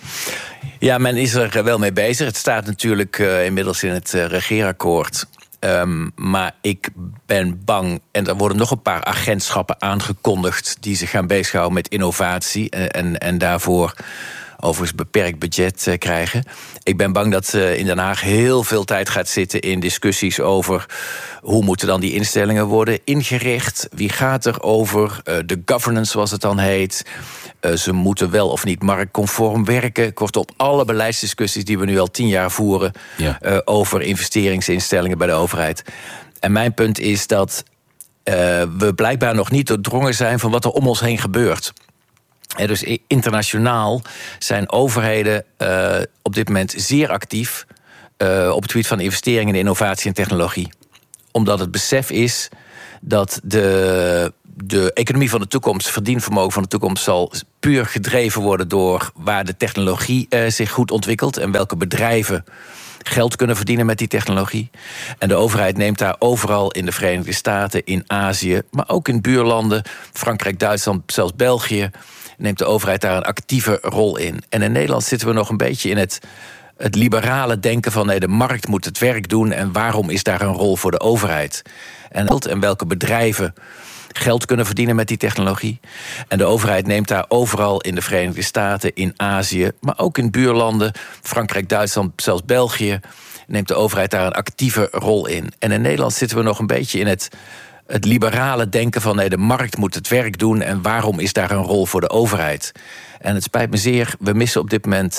Ja, men is er wel mee bezig. Het staat natuurlijk uh, inmiddels in het uh, regeerakkoord. Um, maar ik ben bang, en er worden nog een paar agentschappen aangekondigd die zich gaan bezighouden met innovatie en, en, en daarvoor overigens beperkt budget uh, krijgen. Ik ben bang dat uh, in Den Haag heel veel tijd gaat zitten in discussies over hoe moeten dan die instellingen worden ingericht, wie gaat er over, uh, de governance zoals het dan heet. Uh, ze moeten wel of niet marktconform werken. Kortom, alle beleidsdiscussies die we nu al tien jaar voeren ja. uh, over investeringsinstellingen bij de overheid. En mijn punt is dat uh, we blijkbaar nog niet doordrongen zijn van wat er om ons heen gebeurt. En dus internationaal zijn overheden uh, op dit moment zeer actief uh, op het gebied van investeringen in innovatie en technologie. Omdat het besef is dat de, de economie van de toekomst, verdienvermogen van de toekomst, zal puur gedreven worden door waar de technologie uh, zich goed ontwikkelt en welke bedrijven geld kunnen verdienen met die technologie. En de overheid neemt daar overal in de Verenigde Staten, in Azië, maar ook in buurlanden, Frankrijk, Duitsland, zelfs België, neemt de overheid daar een actieve rol in. En in Nederland zitten we nog een beetje in het, het liberale denken van nee, de markt moet het werk doen en waarom is daar een rol voor de overheid? En, en welke bedrijven geld kunnen verdienen met die technologie. En de overheid neemt daar overal in de Verenigde Staten, in Azië, maar ook in buurlanden, Frankrijk, Duitsland, zelfs België, neemt de overheid daar een actieve rol in. En in Nederland zitten we nog een beetje in het, het liberale denken van nee, de markt moet het werk doen en waarom is daar een rol voor de overheid? En het spijt me zeer, we missen op dit moment